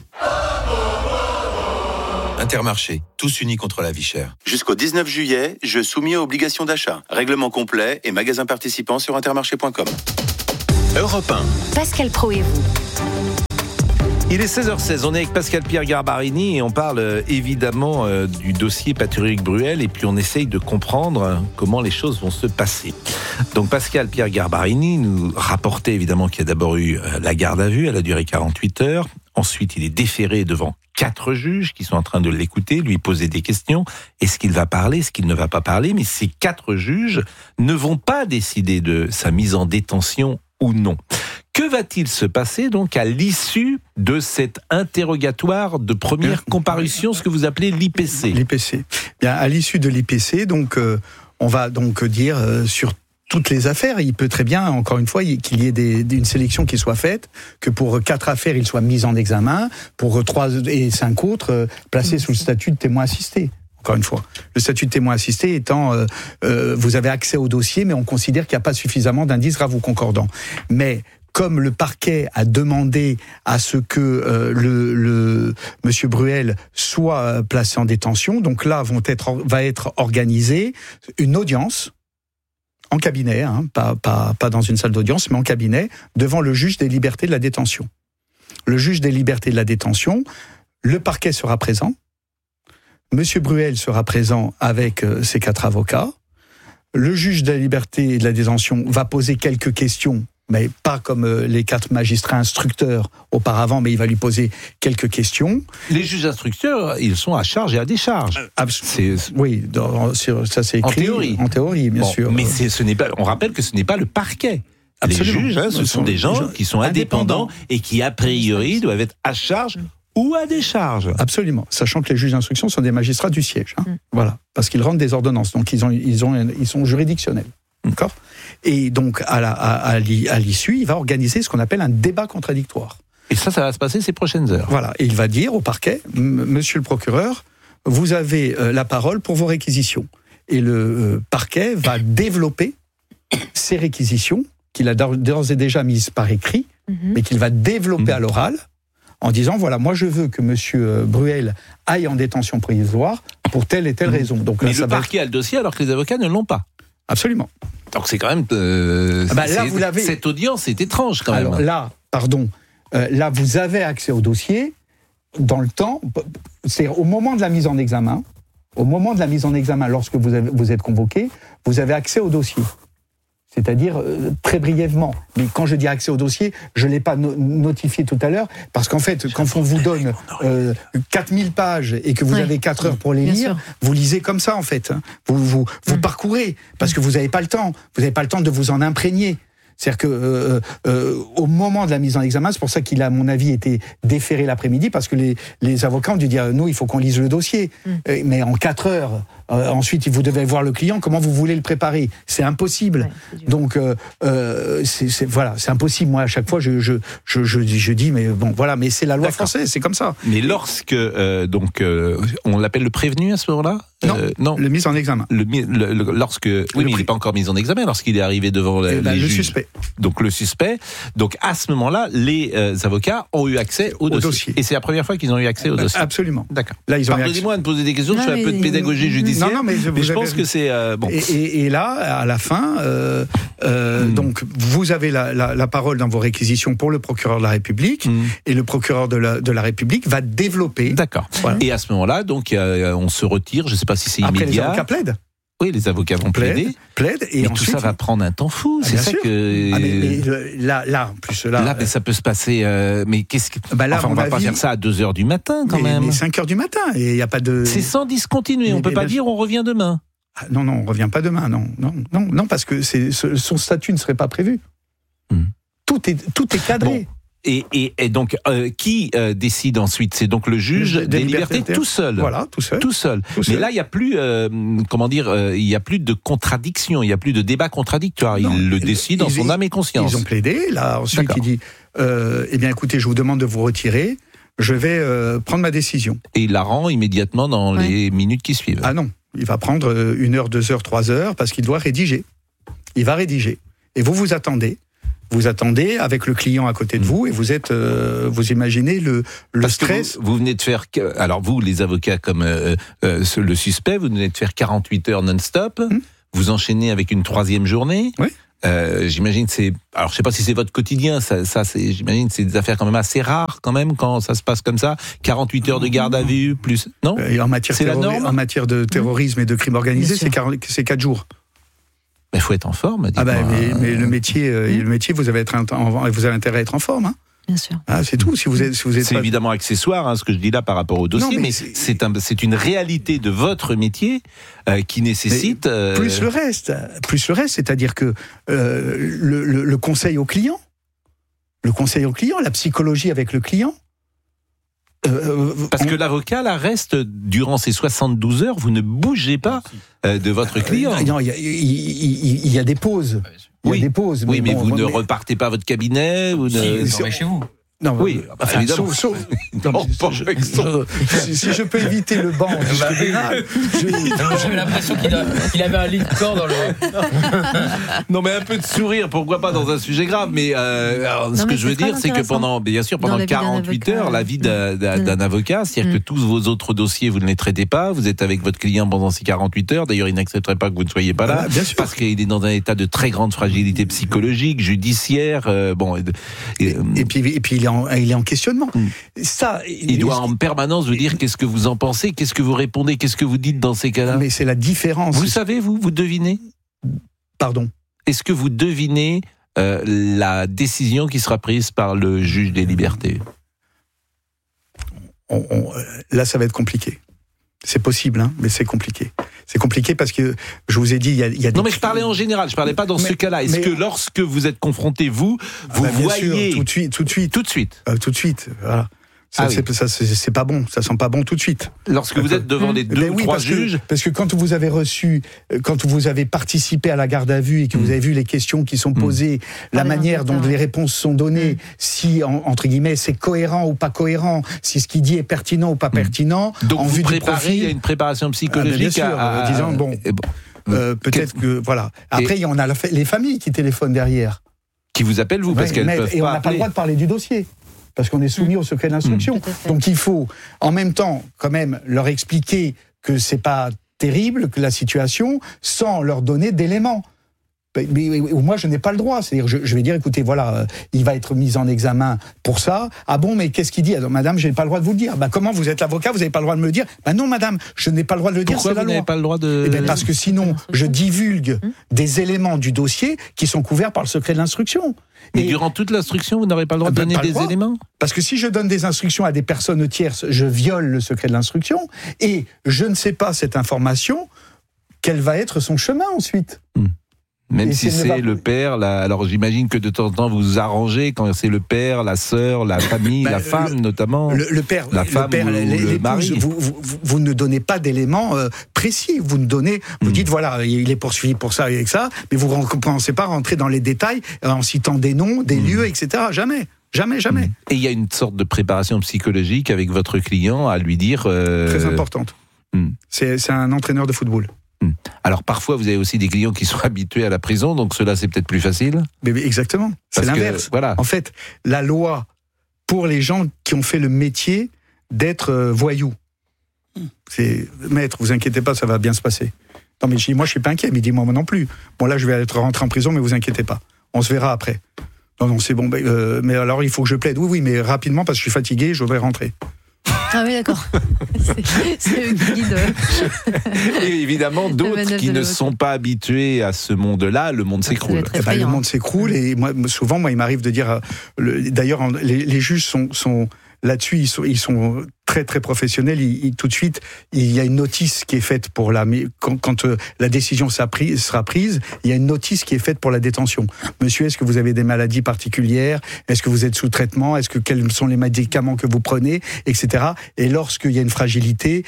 S29: Intermarché, tous unis contre la vie chère. Jusqu'au 19 juillet, jeu soumis à obligation d'achat. Règlement complet et magasins participants sur intermarché.com. Europe 1.
S17: Pascal Pro et vous.
S20: Il est 16h16, on est avec Pascal-Pierre Garbarini et on parle évidemment du dossier Patruc-Bruel et puis on essaye de comprendre comment les choses vont se passer. Donc Pascal-Pierre Garbarini nous rapportait évidemment qu'il y a d'abord eu la garde à vue, elle a duré 48 heures. Ensuite, il est déféré devant 4 juges qui sont en train de l'écouter, lui poser des questions. Est-ce qu'il va parler, est-ce qu'il ne va pas parler? Mais ces 4 juges ne vont pas décider de sa mise en détention ou non. Que va-t-il se passer donc à l'issue de cet interrogatoire de première comparution, ce que vous appelez l'IPC?
S22: L'IPC. Bien, à l'issue de l'IPC, donc, on va donc dire sur toutes les affaires, il peut très bien, encore une fois, qu'il y ait une sélection qui soit faite, que pour 4 affaires, il soit mis en examen, pour 3 et 5 autres, placés sous le statut de témoin assisté. Encore une fois, le statut de témoin assisté étant, vous avez accès au dossier, mais on considère qu'il n'y a pas suffisamment d'indices graves ou concordants. Mais comme le parquet a demandé à ce que le monsieur Bruel soit placé en détention, donc là va être organisée une audience en cabinet, pas dans une salle d'audience, mais en cabinet, devant le juge des libertés de la détention. Le juge des libertés de la détention, le parquet sera présent, monsieur Bruel sera présent avec ses 4 avocats, le juge de la liberté et de la détention va poser quelques questions, mais pas comme les 4 magistrats instructeurs auparavant, mais il va lui poser quelques questions.
S20: Les juges instructeurs, ils sont à charge et à décharge.
S22: Oui, ça c'est écrit. En théorie, bien sûr.
S20: Mais ce n'est pas. On rappelle que ce n'est pas le parquet. Absolument. Les juges, ce sont des gens qui sont indépendants et qui, a priori, doivent être à charge ou à décharge.
S22: Absolument, sachant que les juges d'instruction sont des magistrats du siège. Voilà, parce qu'ils rendent des ordonnances, donc ils sont juridictionnels. D'accord. Et donc, à l'issue, il va organiser ce qu'on appelle un débat contradictoire.
S20: Et ça va se passer ces prochaines heures.
S22: Voilà. Et il va dire au parquet, monsieur le procureur, vous avez la parole pour vos réquisitions. Et le parquet va développer ces réquisitions, qu'il a d'ores et déjà mises par écrit, mais qu'il va développer à l'oral, en disant, voilà, moi je veux que monsieur Bruel aille en détention provisoire pour telle et telle raison. Donc,
S20: mais le parquet a le dossier alors que les avocats ne l'ont pas.
S22: Absolument.
S20: Donc c'est quand même...
S22: là, vous l'avez...
S20: Cette audience est étrange quand même.
S22: Là, là vous avez accès au dossier dans le temps, c'est au moment de la mise en examen. Au moment de la mise en examen, lorsque vous êtes convoqué, vous avez accès au dossier. C'est-à-dire très brièvement. Mais quand je dis accès au dossier, je ne l'ai pas notifié tout à l'heure, parce qu'en fait, quand on vous donne 4000 pages et que vous avez 4 heures pour les lire, vous lisez comme ça en fait. Vous parcourez, parce que vous n'avez pas le temps. Vous n'avez pas le temps de vous en imprégner. C'est-à-dire que au moment de la mise en examen, c'est pour ça qu'il a, à mon avis, été déféré l'après-midi, parce que les avocats ont dû dire, nous, il faut qu'on lise le dossier. Mais en 4 heures, ensuite, vous devez voir le client, comment vous voulez le préparer? C'est impossible. Donc, c'est impossible. Moi, à chaque fois, je dis, mais bon, voilà, mais c'est la loi française, c'est comme ça.
S20: Mais lorsque, on l'appelle le prévenu à ce moment-là?
S22: Non, le mis en examen.
S20: Lorsque, oui, mais il n'est pas encore mis en examen lorsqu'il est arrivé devant les
S22: le
S20: juges.
S22: Suspect.
S20: Donc le suspect. Donc à ce moment-là, les avocats ont eu accès au dossier. Et c'est la première fois qu'ils ont eu accès au dossier.
S22: Absolument.
S20: D'accord.
S22: Là,
S20: pardonnez-moi de poser des questions. Je fais un peu de pédagogie judiciaire.
S22: Non, mais
S20: je pense que c'est bon.
S22: Et là, à la fin, donc vous avez la parole dans vos réquisitions pour le procureur de la République, et le procureur de la République va développer.
S20: D'accord. Voilà. Et à ce moment-là, donc on se retire. Je ne sais pas si c'est immédiat.
S22: Après, les avocats plaident.
S20: Oui, les avocats vont plaider.
S22: Et
S20: mais
S22: ensuite,
S20: tout ça va prendre un temps fou. C'est ça
S22: sûr.
S20: que.
S22: Mais là, en plus
S20: là, mais ça peut se passer. Mais qu'est-ce que.
S22: Là,
S20: on va pas faire ça à 2h du matin, quand même.
S22: Mais 5h du matin, et il n'y a pas de.
S20: C'est sans discontinuer. On peut pas dire on revient demain.
S22: Non, on revient pas demain. Non, parce que son statut ne serait pas prévu. Tout est cadré.
S20: Bon. Et donc, qui décide ensuite? C'est donc le juge des libertés tout seul.
S22: Voilà, tout seul.
S20: Mais là, il n'y a plus, il y a plus de contradiction, il n'y a plus de débat contradictoire. Il le décide en son âme et conscience.
S22: Ils ont plaidé. Là, ensuite, il dit, eh bien, écoutez, je vous demande de vous retirer. Je vais prendre ma décision.
S20: Et il la rend immédiatement dans les minutes qui suivent.
S22: Ah non, il va prendre 1 heure, 2 heures, 3 heures, parce qu'il doit rédiger. il va rédiger. Et vous attendez. Vous attendez avec le client à côté de vous et vous êtes, vous imaginez le stress.
S20: Vous venez de faire, alors vous, les avocats comme le suspect, vous venez de faire 48 heures non-stop. Vous enchaînez avec une 3e journée.
S22: Oui.
S20: J'imagine alors je sais pas si c'est votre quotidien, j'imagine c'est des affaires quand même assez rares quand même quand ça se passe comme ça. 48 heures de garde à vue plus, non?
S22: En matière de terrorisme et de crime organisé, c'est 4 jours.
S20: Mais il faut être en forme.
S22: Mais le métier, vous avez intérêt à être en forme. Hein.
S21: Bien sûr.
S22: C'est tout. Si vous êtes
S20: c'est pas... évidemment accessoire, ce que je dis là par rapport au dossier, mais c'est une réalité de votre métier qui nécessite.
S22: Plus le reste, c'est-à-dire que le conseil au client, la psychologie avec le client.
S20: Parce que l'avocat, là, reste durant ces 72 heures, vous ne bougez pas de votre client.
S22: Non, il y a des pauses. Il y a des pauses.
S20: Oui, mais vous ne repartez pas à votre cabinet. Vous
S4: dormez chez vous.
S22: Non,
S20: oui, évidemment.
S22: Si je peux éviter le banc,
S4: j'avais l'impression qu'il avait un lit de corps dans le.
S20: Non, mais un peu de sourire, pourquoi pas dans un sujet grave. Mais ce que je veux dire, c'est que pendant 48 heures, la vie d'un avocat, c'est-à-dire que tous vos autres dossiers, vous ne les traitez pas. Vous êtes avec votre client pendant ces 48 heures. D'ailleurs, il n'accepterait pas que vous ne soyez pas là, parce qu'il est dans un état de très grande fragilité psychologique, judiciaire.
S22: Et puis il est en questionnement.
S20: Il doit en permanence vous dire qu'est-ce que vous en pensez, qu'est-ce que vous répondez, qu'est-ce que vous dites dans ces cas-là.
S22: Mais c'est la différence.
S20: Vous savez, vous devinez ?
S22: Pardon ?
S20: Est-ce que vous devinez la décision qui sera prise par le juge des libertés ?
S22: Là, ça va être compliqué. C'est possible, mais c'est compliqué. C'est compliqué parce que, je vous ai dit, il y a des...
S20: Non, mais je parlais en général, je parlais pas dans ce cas-là. Est-ce que lorsque vous êtes confronté, vous voyez...
S22: Sûr, tout de suite. Tout de suite, voilà. Ça, c'est pas bon, ça sent pas bon tout de suite.
S20: Lorsque vous êtes devant les 2 ou 3 juges...
S22: Parce que quand vous avez participé à la garde à vue et que vous avez vu les questions qui sont posées, la manière dont les réponses sont données, si, entre guillemets, c'est cohérent ou pas cohérent, si ce qu'il dit est pertinent ou pas pertinent...
S20: Donc vous préparez, il y a une préparation psychologique
S22: bien sûr, disant, peut-être que... Voilà. Après, on a les familles qui téléphonent derrière.
S20: Qui vous appellent, vous, parce qu'elles peuvent pas...
S22: Et on n'a pas le droit de parler du dossier. Parce qu'on est soumis au secret de l'instruction. Donc il faut, en même temps, quand même, leur expliquer que c'est pas terrible, que la situation, sans leur donner d'éléments. Mais moi, je n'ai pas le droit. C'est-à-dire, je vais dire, écoutez, voilà, il va être mis en examen pour ça. Ah bon, mais qu'est-ce qu'il dit ? Alors, madame, je n'ai pas le droit de vous le dire. Comment vous êtes l'avocat, vous n'avez pas le droit de me le dire ? Non, madame, je n'ai pas le droit de le dire, c'est la loi.
S20: Pourquoi vous n'avez pas le droit de...
S22: Parce que sinon, je divulgue des éléments du dossier qui sont couverts par le secret de l'instruction.
S20: Mais durant toute l'instruction, vous n'aurez pas le droit de donner des éléments ?
S22: Parce que si je donne des instructions à des personnes tierces, je viole le secret de l'instruction, et je ne sais pas cette information, quel va être son chemin ensuite.
S20: Même si c'est le père, alors j'imagine que de temps en temps vous vous arrangez quand c'est le père, la sœur, la famille, la femme notamment.
S22: Le père,
S20: la femme, le mari.
S22: Vous ne donnez pas d'éléments précis. Vous dites voilà, il est poursuivi pour ça et ça, mais vous ne pensez pas rentrer dans les détails en citant des noms, des lieux, etc. Jamais.
S20: Et il y a une sorte de préparation psychologique avec votre client à lui dire...
S22: Très importante. C'est un entraîneur de football.
S20: Alors parfois vous avez aussi des clients qui sont habitués à la prison, donc cela c'est peut-être plus facile.
S22: Mais exactement, c'est l'inverse.
S20: Voilà.
S22: En fait, la loi pour les gens qui ont fait le métier d'être voyous, c'est maître, vous inquiétez pas, ça va bien se passer. Non mais moi je suis pas inquiet, mais dis-moi moi non plus. Bon là je vais être rentré en prison, mais vous inquiétez pas, on se verra après. Non c'est bon, mais alors il faut que je plaide. Oui mais rapidement parce que je suis fatigué, je voudrais rentrer.
S21: Ah oui, d'accord. C'est eux qui guident.
S20: Et évidemment, d'autres qui ne sont pas habitués à ce monde-là, le monde s'écroule.
S22: Le monde s'écroule et souvent, il m'arrive de dire... D'ailleurs, les juges sont là-dessus, ils sont très très professionnels. Tout de suite, il y a une notice qui est faite pour quand la décision sera prise, il y a une notice qui est faite pour la détention. Monsieur, est-ce que vous avez des maladies particulières ? Est-ce que vous êtes sous traitement ? Quels sont les médicaments que vous prenez ? Etc. Et lorsqu'il y a une fragilité,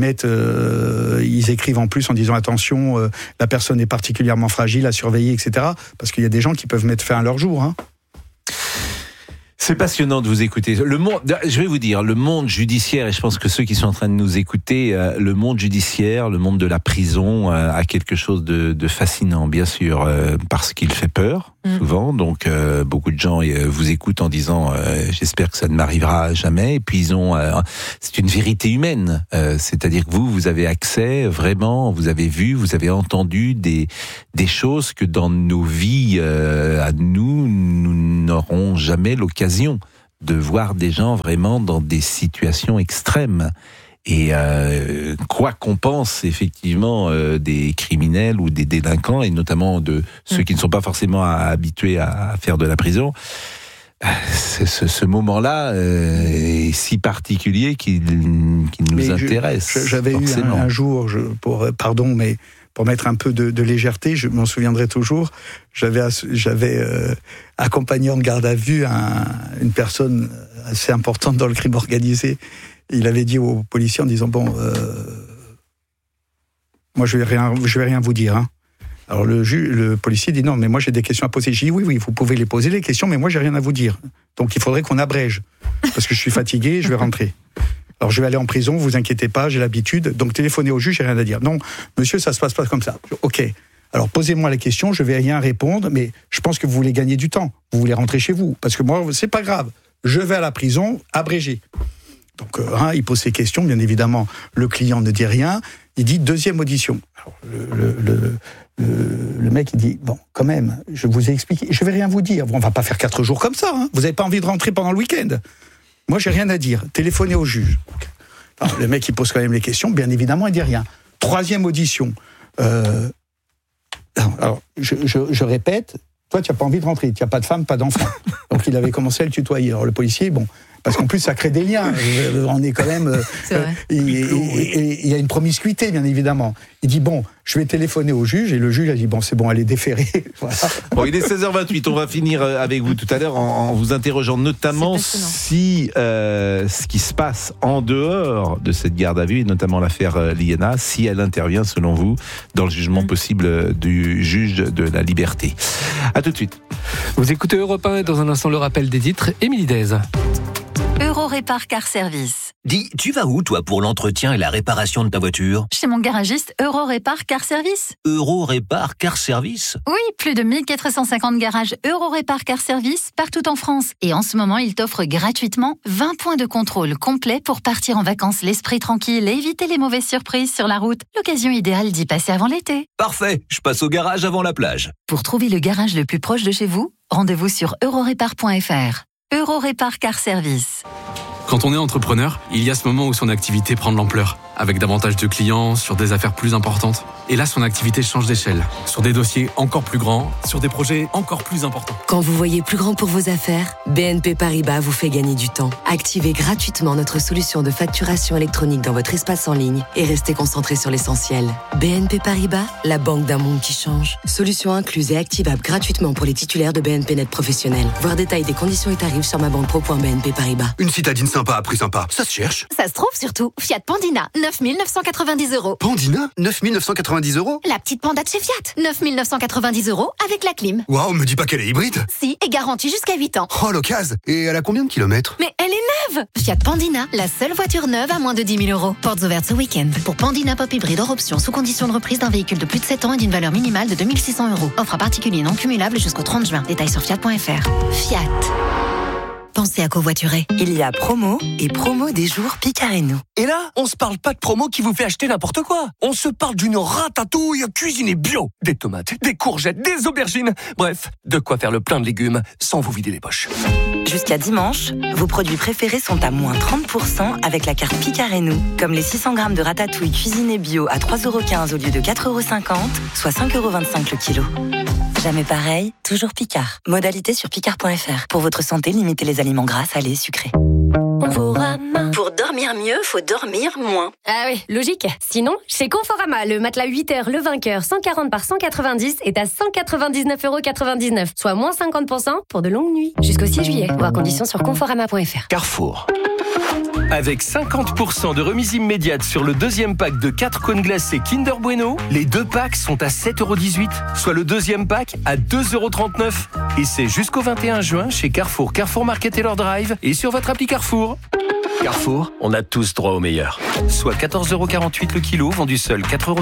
S22: ils écrivent en plus en disant attention, la personne est particulièrement fragile à surveiller, etc. Parce qu'il y a des gens qui peuvent mettre fin à leur jour.
S20: C'est passionnant de vous écouter. Le monde, je vais vous dire, le monde judiciaire, et je pense que ceux qui sont en train de nous écouter, le monde judiciaire, le monde de la prison a quelque chose de fascinant, bien sûr, parce qu'il fait peur, souvent. Donc, beaucoup de gens vous écoutent en disant j'espère que ça ne m'arrivera jamais. Et puis, c'est une vérité humaine. C'est-à-dire que vous avez accès, vraiment, vous avez vu, vous avez entendu des choses que dans nos vies, à nous n'aurons jamais l'occasion de voir des gens vraiment dans des situations extrêmes. Et quoi qu'on pense effectivement des criminels ou des délinquants, et notamment de ceux qui ne sont pas forcément habitués à faire de la prison, ce moment-là est si particulier qu'il nous intéresse.
S22: J'avais forcément. Eu un jour, pour mettre un peu de légèreté, je m'en souviendrai toujours, j'avais accompagné en garde à vue une personne assez importante dans le crime organisé. Il avait dit aux policiers en disant moi je vais rien vous dire. Hein. Alors le policier dit non, mais moi j'ai des questions à poser. J'ai dit oui, vous pouvez les poser les questions, mais moi j'ai rien à vous dire. Donc il faudrait qu'on abrège parce que je suis fatigué, je vais rentrer. Alors je vais aller en prison, vous inquiétez pas, j'ai l'habitude. Donc téléphonez au juge, j'ai rien à dire. Non, monsieur, ça se passe pas comme ça. Ok. Alors posez-moi la question, je vais rien répondre, mais je pense que vous voulez gagner du temps. Vous voulez rentrer chez vous, parce que moi c'est pas grave. Je vais à la prison, abrégé. Donc il pose ses questions, bien évidemment. Le client ne dit rien. Il dit deuxième audition. Alors, le mec il dit bon, quand même, je vous ai expliqué, je vais rien vous dire. Bon, on va pas faire 4 jours comme ça. Hein. Vous avez pas envie de rentrer pendant le week-end. Moi, j'ai rien à dire. Téléphonez au juge. Alors, le mec, il pose quand même les questions. Bien évidemment, il dit rien. Troisième audition. Alors, je répète. Toi, tu n'as pas envie de rentrer. Tu n'as pas de femme, pas d'enfant. Donc, il avait commencé à le tutoyer. Alors, le policier, parce qu'en plus, ça crée des liens. On est quand même... il y a une promiscuité, bien évidemment. Il dit, bon, je vais téléphoner au juge. Et le juge a dit, bon, c'est bon, allez, déférer. Voilà.
S20: Bon, il est 16h28. On va finir avec vous tout à l'heure en vous interrogeant notamment si ce qui se passe en dehors de cette garde à vue, et notamment l'affaire Liana, si elle intervient, selon vous, dans le jugement possible du juge de la liberté. À tout de suite.
S1: Vous écoutez Europe 1 et dans un instant le rappel des titres, Émilie Dez.
S5: Eurorépar Car Service.
S6: Dis, tu vas où, toi, pour l'entretien et la réparation de ta voiture ?
S5: Chez mon garagiste Eurorépar Car Service.
S6: Eurorépar Car Service ?
S5: Oui, plus de 1450 garages Eurorépar Car Service partout en France. Et en ce moment, il t'offre gratuitement 20 points de contrôle complets pour partir en vacances l'esprit tranquille et éviter les mauvaises surprises sur la route. L'occasion idéale d'y passer avant l'été.
S6: Parfait, je passe au garage avant la plage.
S5: Pour trouver le garage le plus proche de chez vous, rendez-vous sur eurorépar.fr. Eurorépar Car Service.
S7: Quand on est entrepreneur, il y a ce moment où son activité prend de l'ampleur, avec davantage de clients, sur des affaires plus importantes. Et là, son activité change d'échelle, sur des dossiers encore plus grands, sur des projets encore plus importants.
S8: Quand vous voyez plus grand pour vos affaires, BNP Paribas vous fait gagner du temps. Activez gratuitement notre solution de facturation électronique dans votre espace en ligne et restez concentré sur l'essentiel. BNP Paribas, la banque d'un monde qui change. Solution incluse et activable gratuitement pour les titulaires de BNP Net professionnels. Voir détail des conditions et tarifs sur mabanpro.bnp Paribas.
S10: Une citadine sympa à prix sympa, ça se cherche.
S13: Ça se trouve surtout. Fiat Pandina, 9 990 €.
S10: Pandina, 9 990 €.
S13: La petite Panda de chez Fiat, 9 990 € avec la clim.
S10: Waouh, me dis pas qu'elle est hybride.
S13: Si, et garantie jusqu'à 8 ans.
S10: Oh, l'occasion. Et elle a combien de kilomètres?
S13: Mais elle est neuve. Fiat Pandina, la seule voiture neuve à moins de 10 000 €. Portes ouvertes ce week-end. Pour Pandina Pop Hybride hors option, sous condition de reprise d'un véhicule de plus de 7 ans et d'une valeur minimale de 2 600 €. Offre à particulier non cumulable jusqu'au 30 juin. Détails sur fiat.fr. Fiat. Pensez à covoiturer.
S15: Il y a promo et promo des jours Picareno.
S26: Et là, on se parle pas de promo qui vous fait acheter n'importe quoi. On se parle d'une ratatouille cuisinée bio. Des tomates, des courgettes, des aubergines. Bref, de quoi faire le plein de légumes sans vous vider les poches.
S15: Jusqu'à dimanche, vos produits préférés sont à moins 30% avec la carte Picareno. Comme les 600 grammes de ratatouille cuisinée bio à 3,15 € au lieu de 4,50 €, soit 5,25 € le kilo. Jamais pareil, toujours Picard. Modalité sur picard.fr. Pour votre santé, limitez les aliments gras, salés, sucrés.
S28: Pour dormir mieux, faut dormir moins.
S25: Ah oui, logique. Sinon, chez Conforama, le matelas 8h Le Vainqueur 140 par 190 est à 199,99 €, soit moins 50% pour de longues nuits. Jusqu'au 6 juillet. Voir conditions sur conforama.fr.
S16: Carrefour. Avec 50% de remise immédiate sur le deuxième pack de 4 cônes glacés Kinder Bueno, les 2 packs sont à 7,18 €, soit le deuxième pack à 2,39 €. Et c'est jusqu'au 21 juin chez Carrefour, Carrefour Market et leur Drive et sur votre appli Carrefour. Carrefour, on a tous droit au meilleur. Soit 14,48€ le kilo, vendu seul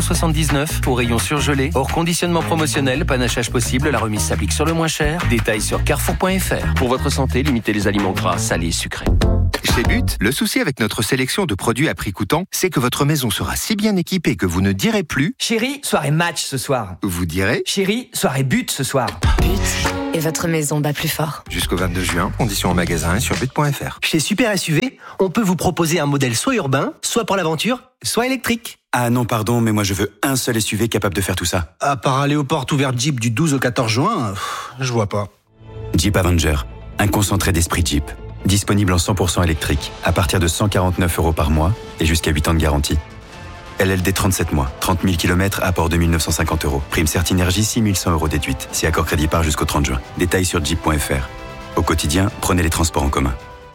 S16: 4,79€ au rayon surgelé. Hors conditionnement promotionnel, panachage possible, la remise s'applique sur le moins cher. Détails sur carrefour.fr. Pour votre santé, limitez les aliments gras, salés et sucrés.
S2: Chez But, le souci avec notre sélection de produits à prix coûtant, c'est que votre maison sera si bien équipée que vous ne direz plus «
S3: Chérie, soirée match ce soir ».
S2: Vous direz «
S3: Chérie, soirée but ce soir ».
S8: But. Et votre maison bat plus fort.
S2: Jusqu'au 22 juin, conditions en magasin et sur but.fr.
S9: Chez Super SUV, on peut vous proposer un modèle soit urbain, soit pour l'aventure, soit électrique.
S12: Ah non, pardon, mais moi je veux un seul SUV capable de faire tout ça.
S9: À part aller aux portes ouvertes Jeep du 12 au 14 juin, je vois pas.
S12: Jeep Avenger, un concentré d'esprit Jeep. Disponible en 100% électrique, à partir de 149€ par mois et jusqu'à 8 ans de garantie. LLD 37 mois, 30 000 km, apport 2 950€. Prime Certinergie, 6 100€ déduite. Si accord crédit par jusqu'au 30 juin. Détails sur jeep.fr. Au quotidien, prenez les transports en commun.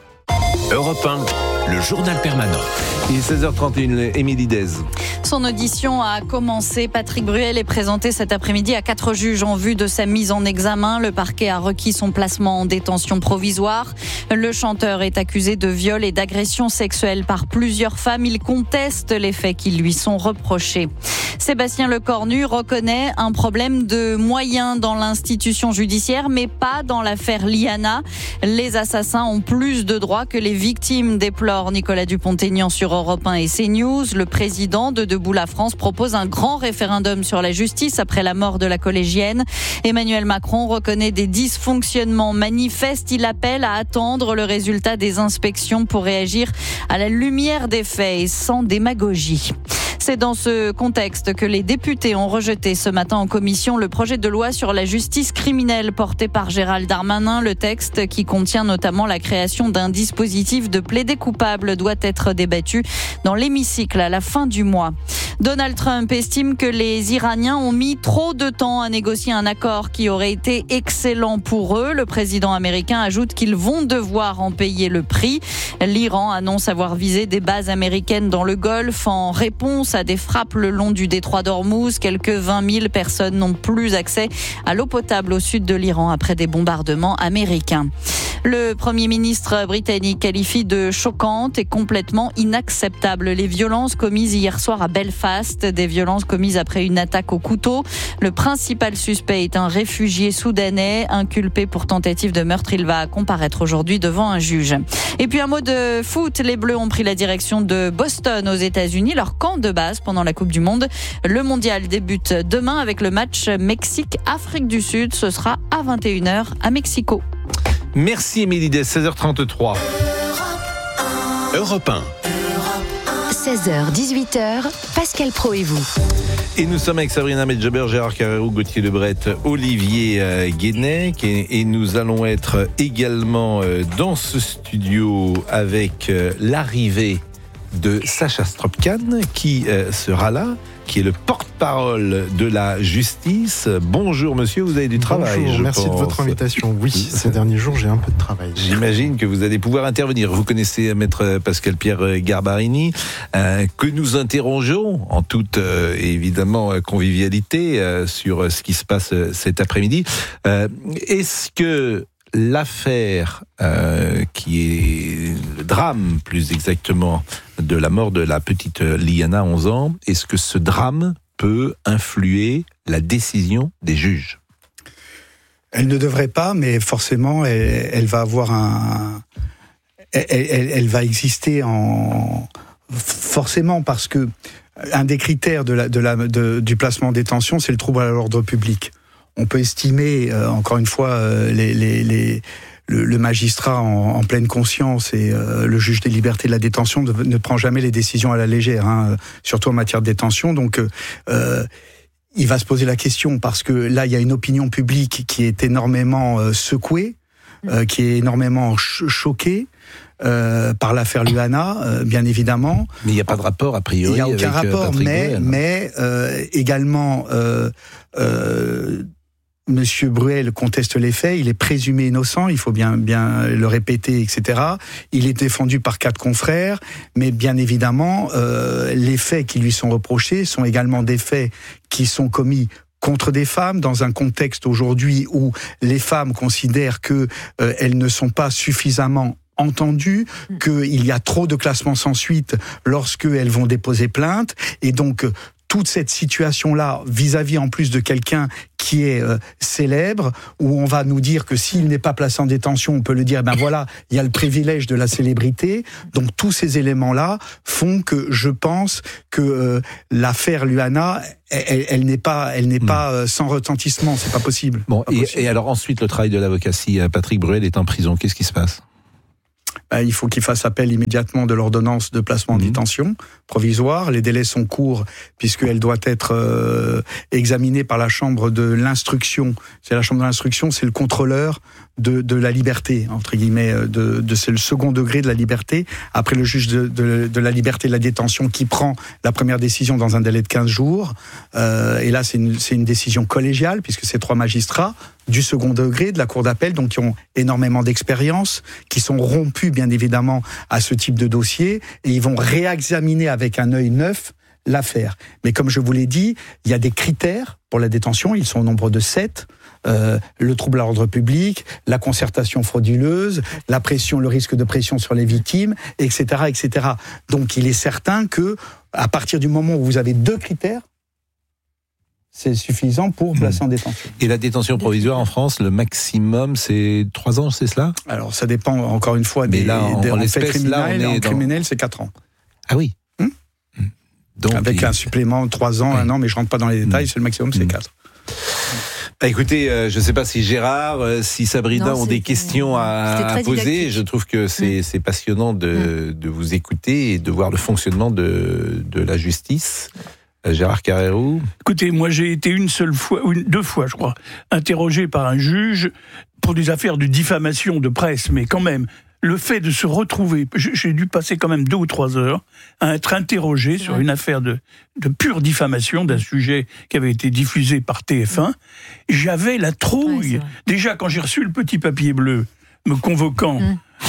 S11: Europe 1, le journal permanent.
S20: Il est 16h31, Émilie Dez.
S21: Son audition a commencé. Patrick Bruel est présenté cet après-midi à 4 juges en vue de sa mise en examen. Le parquet a requis son placement en détention provisoire. Le chanteur est accusé de viol et d'agression sexuelle par plusieurs femmes. Il conteste les faits qui lui sont reprochés. Sébastien Lecornu reconnaît un problème de moyens dans l'institution judiciaire, mais pas dans l'affaire Liana. Les assassins ont plus de droits que les victimes, déplore Nicolas Dupont-Aignan sur Europe 1 et CNews. Le président de Debout la France propose un grand référendum sur la justice après la mort de la collégienne. Emmanuel Macron reconnaît des dysfonctionnements manifestes. Il appelle à attendre le résultat des inspections pour réagir à la lumière des faits et sans démagogie. C'est dans ce contexte que les députés ont rejeté ce matin en commission le projet de loi sur la justice criminelle porté par Gérald Darmanin. Le texte, qui contient notamment la création d'un dispositif de plaidé coupable, doit être débattu dans l'hémicycle à la fin du mois. Donald Trump estime que les Iraniens ont mis trop de temps à négocier un accord qui aurait été excellent pour eux. Le président américain ajoute qu'ils vont devoir en payer le prix. L'Iran annonce avoir visé des bases américaines dans le Golfe en réponse à des frappes le long du détroit d'Ormuz. Quelques 20 000 personnes n'ont plus accès à l'eau potable au sud de l'Iran après des bombardements américains. Le Premier ministre britannique qualifie de choquantes et complètement inacceptables les violences commises hier soir à Belfast, des violences commises après une attaque au couteau. Le principal suspect est un réfugié soudanais inculpé pour tentative de meurtre. Il va comparaître aujourd'hui devant un juge. Et puis un mot de foot, les Bleus ont pris la direction de Boston aux États-Unis, leur camp de base pendant la Coupe du Monde. Le mondial débute demain avec le match Mexique-Afrique du Sud. Ce sera à 21h à Mexico.
S20: Merci Émilie Dez, 16h33.
S11: Europe 1.
S17: 16h, 18h, Pascal Pro et vous.
S20: Et nous sommes avec Sabrina Medjaber, Gérard Carrérou, Gauthier Lebret, Olivier Guénec. Et nous allons être également dans ce studio avec l'arrivée de Sacha Stroopkane qui sera là, qui est le porte-parole de la justice. Bonjour monsieur, vous avez du travail.
S14: Bonjour, merci de votre invitation. Oui, ces derniers jours, j'ai un peu de travail.
S20: J'imagine que vous allez pouvoir intervenir. Vous connaissez maître Pascal-Pierre Garbarini, que nous interrogeons en toute évidemment convivialité sur ce qui se passe cet après-midi. Est-ce que l'affaire qui est le drame, plus exactement, de la mort de la petite Liana, 11 ans, est-ce que ce drame peut influer la décision des juges ?
S22: Elle ne devrait pas, mais forcément, elle va avoir elle va exister forcément, parce que un des critères du placement en détention, c'est le trouble à l'ordre public. On peut estimer, encore une fois, le magistrat en pleine conscience et le juge des libertés de la détention ne prend jamais les décisions à la légère, surtout en matière de détention. Donc, il va se poser la question, parce que là, il y a une opinion publique qui est énormément secouée, qui est énormément choquée. Par l'affaire Luana, bien évidemment.
S20: Mais il n'y a pas de rapport, a priori. Il n'y a
S22: aucun rapport, mais également, Monsieur Bruel conteste les faits, il est présumé innocent, il faut bien le répéter, etc. Il est défendu par 4 confrères, mais bien évidemment, les faits qui lui sont reprochés sont également des faits qui sont commis contre des femmes, dans un contexte aujourd'hui où les femmes considèrent que elles ne sont pas suffisamment entendues, qu'il y a trop de classements sans suite lorsqu'elles vont déposer plainte, et donc toute cette situation-là, vis-à-vis en plus de quelqu'un qui est célèbre, où on va nous dire que s'il n'est pas placé en détention, on peut le dire, ben voilà, il y a le privilège de la célébrité. Donc tous ces éléments-là font que je pense que l'affaire Luana, elle n'est pas sans retentissement, c'est pas possible.
S20: Bon, et alors ensuite, le travail de l'avocat, si Patrick Bruel est en prison, qu'est-ce qui se passe ?
S22: Il faut qu'il fasse appel immédiatement de l'ordonnance de placement en détention provisoire. Les délais sont courts puisqu'elle doit être examinée par la chambre de l'instruction. C'est la chambre de l'instruction, c'est le contrôleur de la liberté, entre guillemets, c'est le second degré de la liberté. Après le juge de la liberté et de la détention qui prend la première décision dans un délai de 15 jours. Et là, c'est une décision collégiale puisque c'est 3 magistrats du second degré de la cour d'appel, donc qui ont énormément d'expérience, qui sont rompus bien évidemment à ce type de dossier, et ils vont réexaminer avec un œil neuf l'affaire. Mais comme je vous l'ai dit, il y a des critères pour la détention, ils sont au nombre de 7. Le trouble à l'ordre public, la concertation frauduleuse, la pression, le risque de pression sur les victimes, etc., etc. Donc il est certain que à partir du moment où vous avez 2 critères, c'est suffisant pour placer en détention.
S20: Et la détention provisoire en France, le maximum, c'est 3 ans, c'est cela ?
S22: Alors, ça dépend, encore une fois, des faits criminels. En criminel, c'est 4 ans.
S20: Ah oui.
S22: Donc, avec un supplément, 3 ans, 1 an, mais je ne rentre pas dans les détails, c'est le maximum, c'est 4.
S20: Écoutez, je ne sais pas si Gérard, si Sabrina ont des questions à poser. Je trouve que c'est passionnant de vous écouter et de voir le fonctionnement de la justice. Gérard Carrérou.
S1: Écoutez, moi j'ai été 2 fois, je crois, interrogé par un juge pour des affaires de diffamation de presse, mais quand même, le fait de se retrouver, j'ai dû passer quand même 2 ou 3 heures à être interrogé sur une affaire de pure diffamation d'un sujet qui avait été diffusé par TF1. J'avais la trouille. Déjà, quand j'ai reçu le petit papier bleu me convoquant,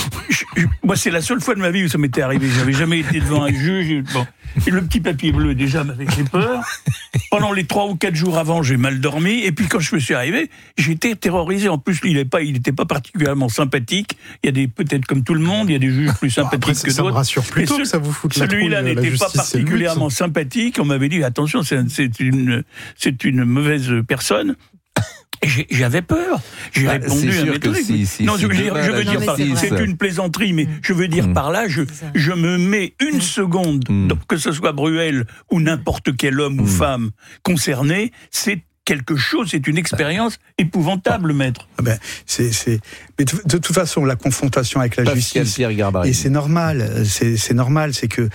S1: moi c'est la seule fois de ma vie où ça m'était arrivé. J'avais jamais été devant un juge. Bon. Et le petit papier bleu, déjà, m'avait fait peur. Pendant les 3 ou 4 jours avant, j'ai mal dormi. Et puis, quand je me suis arrivé, j'étais terrorisé. En plus, il n'était pas particulièrement sympathique. Il y a peut-être comme tout le monde, il y a des juges plus sympathiques que d'autres.
S14: Ça me rassure plutôt que ça vous foute la trouille.
S1: Celui-là n'était pas particulièrement sympathique. On m'avait dit, attention, c'est une mauvaise personne. J'avais peur. J'ai répondu à mes trucs. Non, je veux dire, c'est une plaisanterie, mais je veux dire par là, je me mets une seconde, que ce soit Bruel ou n'importe quel homme ou femme concerné, c'est quelque chose, c'est une expérience épouvantable, maître.
S22: Mais de toute façon, la confrontation avec la justice, et c'est normal, c'est que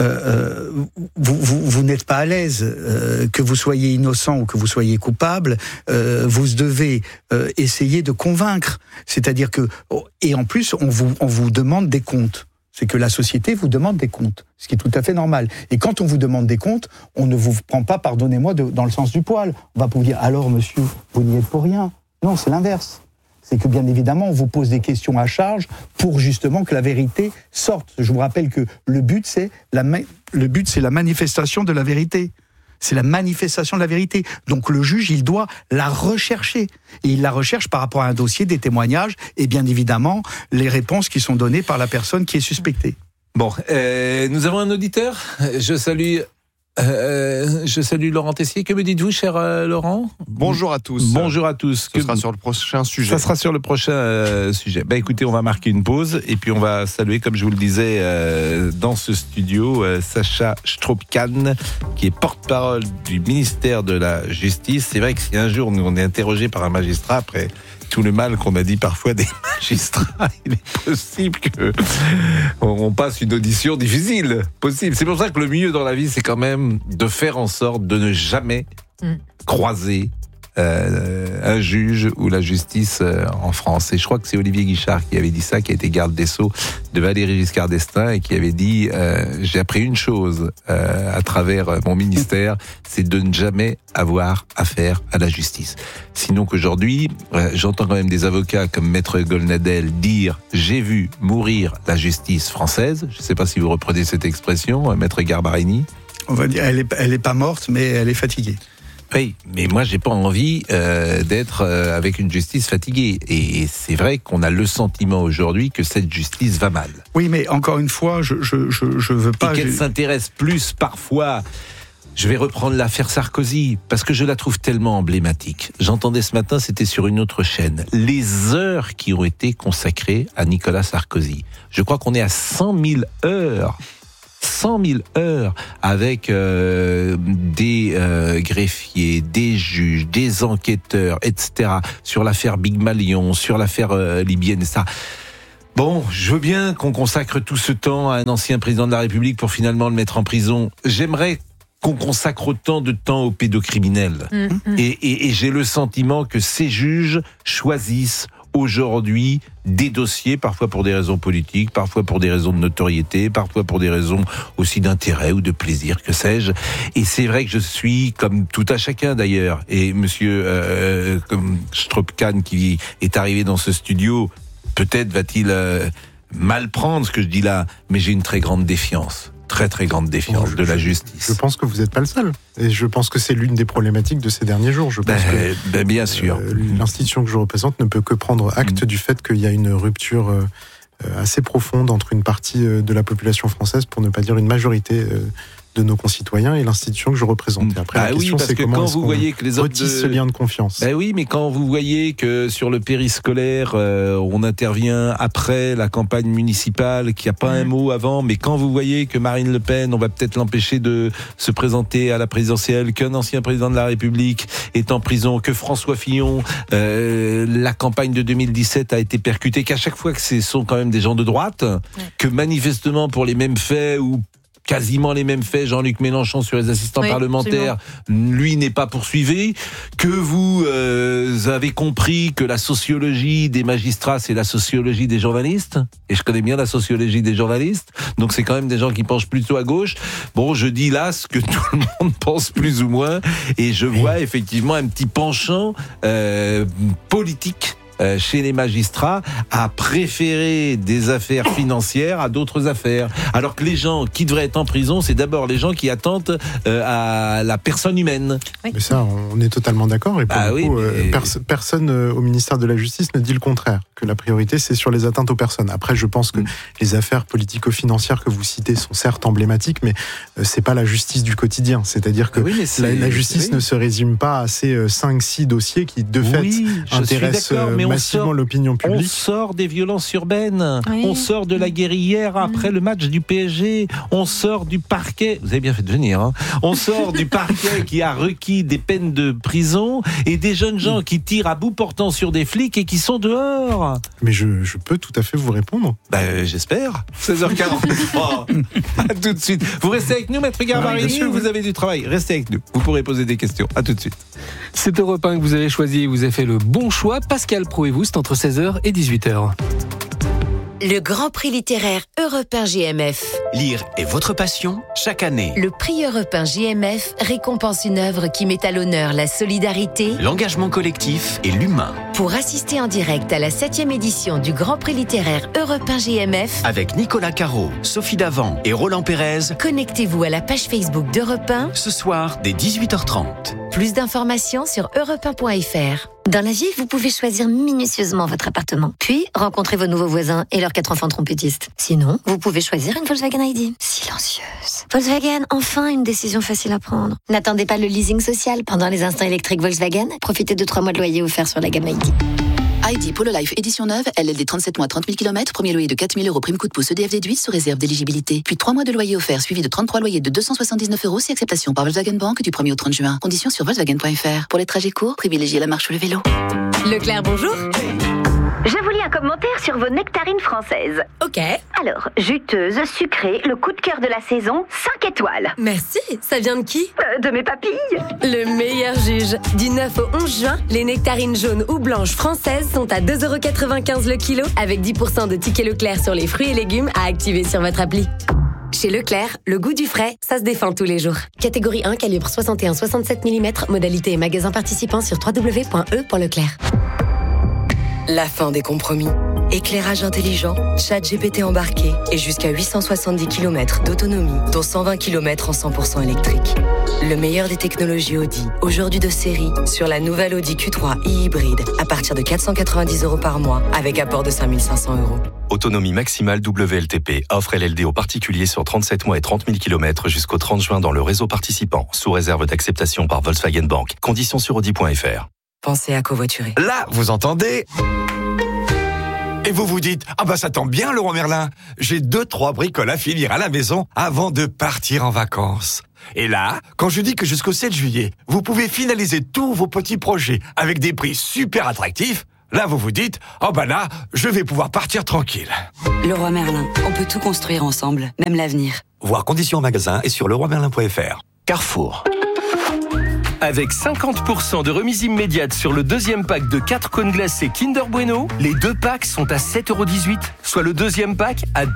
S22: vous n'êtes pas à l'aise, que vous soyez innocent ou que vous soyez coupable, vous devez essayer de convaincre. C'est-à-dire que, et en plus, on vous demande des comptes. C'est que la société vous demande des comptes, ce qui est tout à fait normal. Et quand on vous demande des comptes, on ne vous prend pas, pardonnez-moi, dans le sens du poil. On va pas vous dire, alors monsieur, vous n'y êtes pour rien. Non, c'est l'inverse. C'est que bien évidemment, on vous pose des questions à charge pour justement que la vérité sorte. Je vous rappelle que le but, c'est la manifestation de la vérité. C'est la manifestation de la vérité. Donc le juge, il doit la rechercher. Et il la recherche par rapport à un dossier, des témoignages, et bien évidemment, les réponses qui sont données par la personne qui est suspectée.
S20: Bon, nous avons un auditeur. Je salue Laurent Tessier. Que me dites-vous, cher Laurent ?
S4: Bonjour à tous.
S20: Bonjour à tous.
S4: Ce sera sur le prochain sujet.
S20: Ça sera sur le prochain sujet. Écoutez, on va marquer une pause et puis on va saluer, comme je vous le disais, dans ce studio, Sacha Stroop-Kahn, qui est porte-parole du ministère de la Justice. C'est vrai que si un jour on est interrogé par un magistrat, après tout le mal qu'on a dit parfois des magistrats, il est possible qu'on passe une audition difficile. Possible. C'est pour ça que le mieux dans la vie, c'est quand même de faire en sorte de ne jamais croiser un juge ou la justice en France. Et je crois que c'est Olivier Guichard qui avait dit ça, qui a été garde des Sceaux de Valéry Giscard d'Estaing, et qui avait dit j'ai appris une chose à travers mon ministère, c'est de ne jamais avoir affaire à la justice. Sinon qu'aujourd'hui, j'entends quand même des avocats comme Maître Golnadel dire j'ai vu mourir la justice française. Je ne sais pas si vous reprenez cette expression, Maître Garbarini.
S22: On va dire, elle est pas morte, mais elle est fatiguée.
S20: Oui, mais moi j'ai pas envie d'être avec une justice fatiguée. Et c'est vrai qu'on a le sentiment aujourd'hui que cette justice va mal.
S22: Oui, mais encore une fois, je veux pas...
S20: Et qu'elle s'intéresse plus parfois... Je vais reprendre l'affaire Sarkozy, parce que je la trouve tellement emblématique. J'entendais ce matin, c'était sur une autre chaîne, les heures qui ont été consacrées à Nicolas Sarkozy. Je crois qu'on est à 100 000 heures. 100 000 heures avec des greffiers, des juges, des enquêteurs, etc. sur l'affaire Big Malion, sur l'affaire libyenne, ça. Bon, je veux bien qu'on consacre tout ce temps à un ancien président de la République pour finalement le mettre en prison. J'aimerais qu'on consacre autant de temps aux pédocriminels. Et j'ai le sentiment que ces juges choisissent aujourd'hui des dossiers, parfois pour des raisons politiques, parfois pour des raisons de notoriété, parfois pour des raisons aussi d'intérêt ou de plaisir, que sais-je. Et c'est vrai que je suis, comme tout à chacun d'ailleurs, et monsieur Strop-Kahn qui est arrivé dans ce studio, peut-être va-t-il mal prendre ce que je dis là, mais j'ai une très grande défiance. Très très grande défiance de la justice.
S14: Je pense que vous n'êtes pas le seul. Et je pense que c'est l'une des problématiques de ces derniers jours. Je pense que
S20: bien sûr.
S14: L'institution que je représente ne peut que prendre acte du fait qu'il y a une rupture assez profonde entre une partie de la population française, pour ne pas dire une majorité de nos concitoyens, et l'institution que je représente. Et après, la question, c'est comment est-ce qu'on retisse ce lien de confiance.
S20: Oui, mais quand vous voyez que sur le périscolaire, on intervient après la campagne municipale, qu'il n'y a pas un mot avant, mais quand vous voyez que Marine Le Pen, on va peut-être l'empêcher de se présenter à la présidentielle, qu'un ancien président de la République est en prison, que François Fillon, la campagne de 2017 a été percutée, qu'à chaque fois que ce sont quand même des gens de droite, que manifestement pour les mêmes faits ou quasiment les mêmes faits, Jean-Luc Mélenchon sur les assistants parlementaires, lui n'est pas poursuivi, que vous avez compris que la sociologie des magistrats, c'est la sociologie des journalistes, et je connais bien la sociologie des journalistes, donc c'est quand même des gens qui penchent plutôt à gauche. Bon, je dis là ce que tout le monde pense plus ou moins, et je vois effectivement un petit penchant politique chez les magistrats à préférer des affaires financières à d'autres affaires. Alors que les gens qui devraient être en prison, c'est d'abord les gens qui attendent à la personne humaine.
S14: Mais ça, on est totalement d'accord. Et pour le coup, personne au ministère de la Justice ne dit le contraire, que la priorité, c'est sur les atteintes aux personnes. Après, je pense que les affaires politico-financières que vous citez sont certes emblématiques, mais c'est pas la justice du quotidien. C'est-à-dire que la justice ne se résume pas à ces 5-6 dossiers qui, de fait, intéressent massivement l'opinion publique.
S20: On sort des violences urbaines, on sort de la guerrière après le match du PSG, on sort du parquet, vous avez bien fait de venir, hein, on sort du parquet qui a requis des peines de prison et des jeunes gens qui tirent à bout portant sur des flics et qui sont dehors.
S14: Mais je peux tout à fait vous répondre.
S20: J'espère. 16h43. À tout de suite. Vous restez avec nous, Maître Garbarini, ou vous avez du travail? Restez avec nous. Vous pourrez poser des questions. À tout de suite.
S5: C'est Europe 1 que vous avez choisi. Vous avez fait le bon choix. Pascal Pro et vous, c'est entre 16h et 18h.
S6: Le Grand Prix littéraire européen JMF.
S11: Lire est votre passion chaque année.
S6: Le prix européen JMF récompense une œuvre qui met à l'honneur la solidarité,
S11: l'engagement collectif et l'humain.
S6: Pour assister en direct à la 7e édition du Grand Prix littéraire européen JMF,
S11: avec Nicolas Caro, Sophie Davant et Roland Pérez,
S6: connectez-vous à la page Facebook d'Europe 1
S11: ce soir dès 18h30.
S6: Plus d'informations sur europe1.fr.
S7: Dans la vie, vous pouvez choisir minutieusement votre appartement, puis rencontrer vos nouveaux voisins et leurs 4 enfants trompettistes. Sinon, vous pouvez choisir une Volkswagen ID. Silencieuse. Volkswagen, enfin une décision facile à prendre. N'attendez pas le leasing social pendant les instants électriques Volkswagen. Profitez de 3 mois de loyer offerts sur la gamme ID.
S18: ID Polo Life édition neuve, LLD 37 mois 30 000 km, premier loyer de 4 000 €, prime coup de pouce EDF déduit sous réserve d'éligibilité. Puis 3 mois de loyer offert suivi de 33 loyers de 279 € si acceptation par Volkswagen Bank du 1er au 30 juin. Conditions sur Volkswagen.fr. Pour les trajets courts, privilégiez la marche ou le vélo.
S6: Leclerc, bonjour.
S19: Je vous lis un commentaire sur vos nectarines françaises.
S6: Ok.
S19: Alors, juteuse, sucrée, le coup de cœur de la saison, 5 étoiles.
S6: Merci, ça vient de qui?
S19: De mes papilles.
S6: Le meilleur juge. Du 9 au 11 juin, les nectarines jaunes ou blanches françaises sont à 2,95 € le kilo, avec 10% de tickets Leclerc sur les fruits et légumes à activer sur votre appli. Chez Leclerc, le goût du frais, ça se défend tous les jours. Catégorie 1, calibre 61-67 mm, modalité et magasin participant sur www.e.leclerc.
S23: La fin des compromis.
S8: Éclairage intelligent, chat GPT embarqué et jusqu'à 870 km d'autonomie, dont 120 km en 100% électrique. Le meilleur des technologies Audi, aujourd'hui de série, sur la nouvelle Audi Q3 e-hybride, à partir de 490 € par mois, avec apport de 5 500 €.
S10: Autonomie maximale WLTP. Offre LLD aux particuliers sur 37 mois et 30 000 km jusqu'au 30 juin dans le réseau participant, sous réserve d'acceptation par Volkswagen Bank. Conditions sur Audi.fr.
S8: Pensez à covoiturer.
S13: Là, vous entendez ? Et vous vous dites, ah bah ça tombe bien Leroy Merlin, j'ai 2-3 bricoles à finir à la maison avant de partir en vacances. Et là, quand je dis que jusqu'au 7 juillet, vous pouvez finaliser tous vos petits projets avec des prix super attractifs, là vous vous dites, oh bah là, je vais pouvoir partir tranquille.
S15: Leroy Merlin, on peut tout construire ensemble, même l'avenir.
S13: Voir conditions en magasin et sur leroymerlin.fr. Carrefour.
S16: Avec 50% de remise immédiate sur le deuxième pack de 4 cônes glacés Kinder Bueno, les 2 packs sont à 7,18 €, soit le deuxième pack à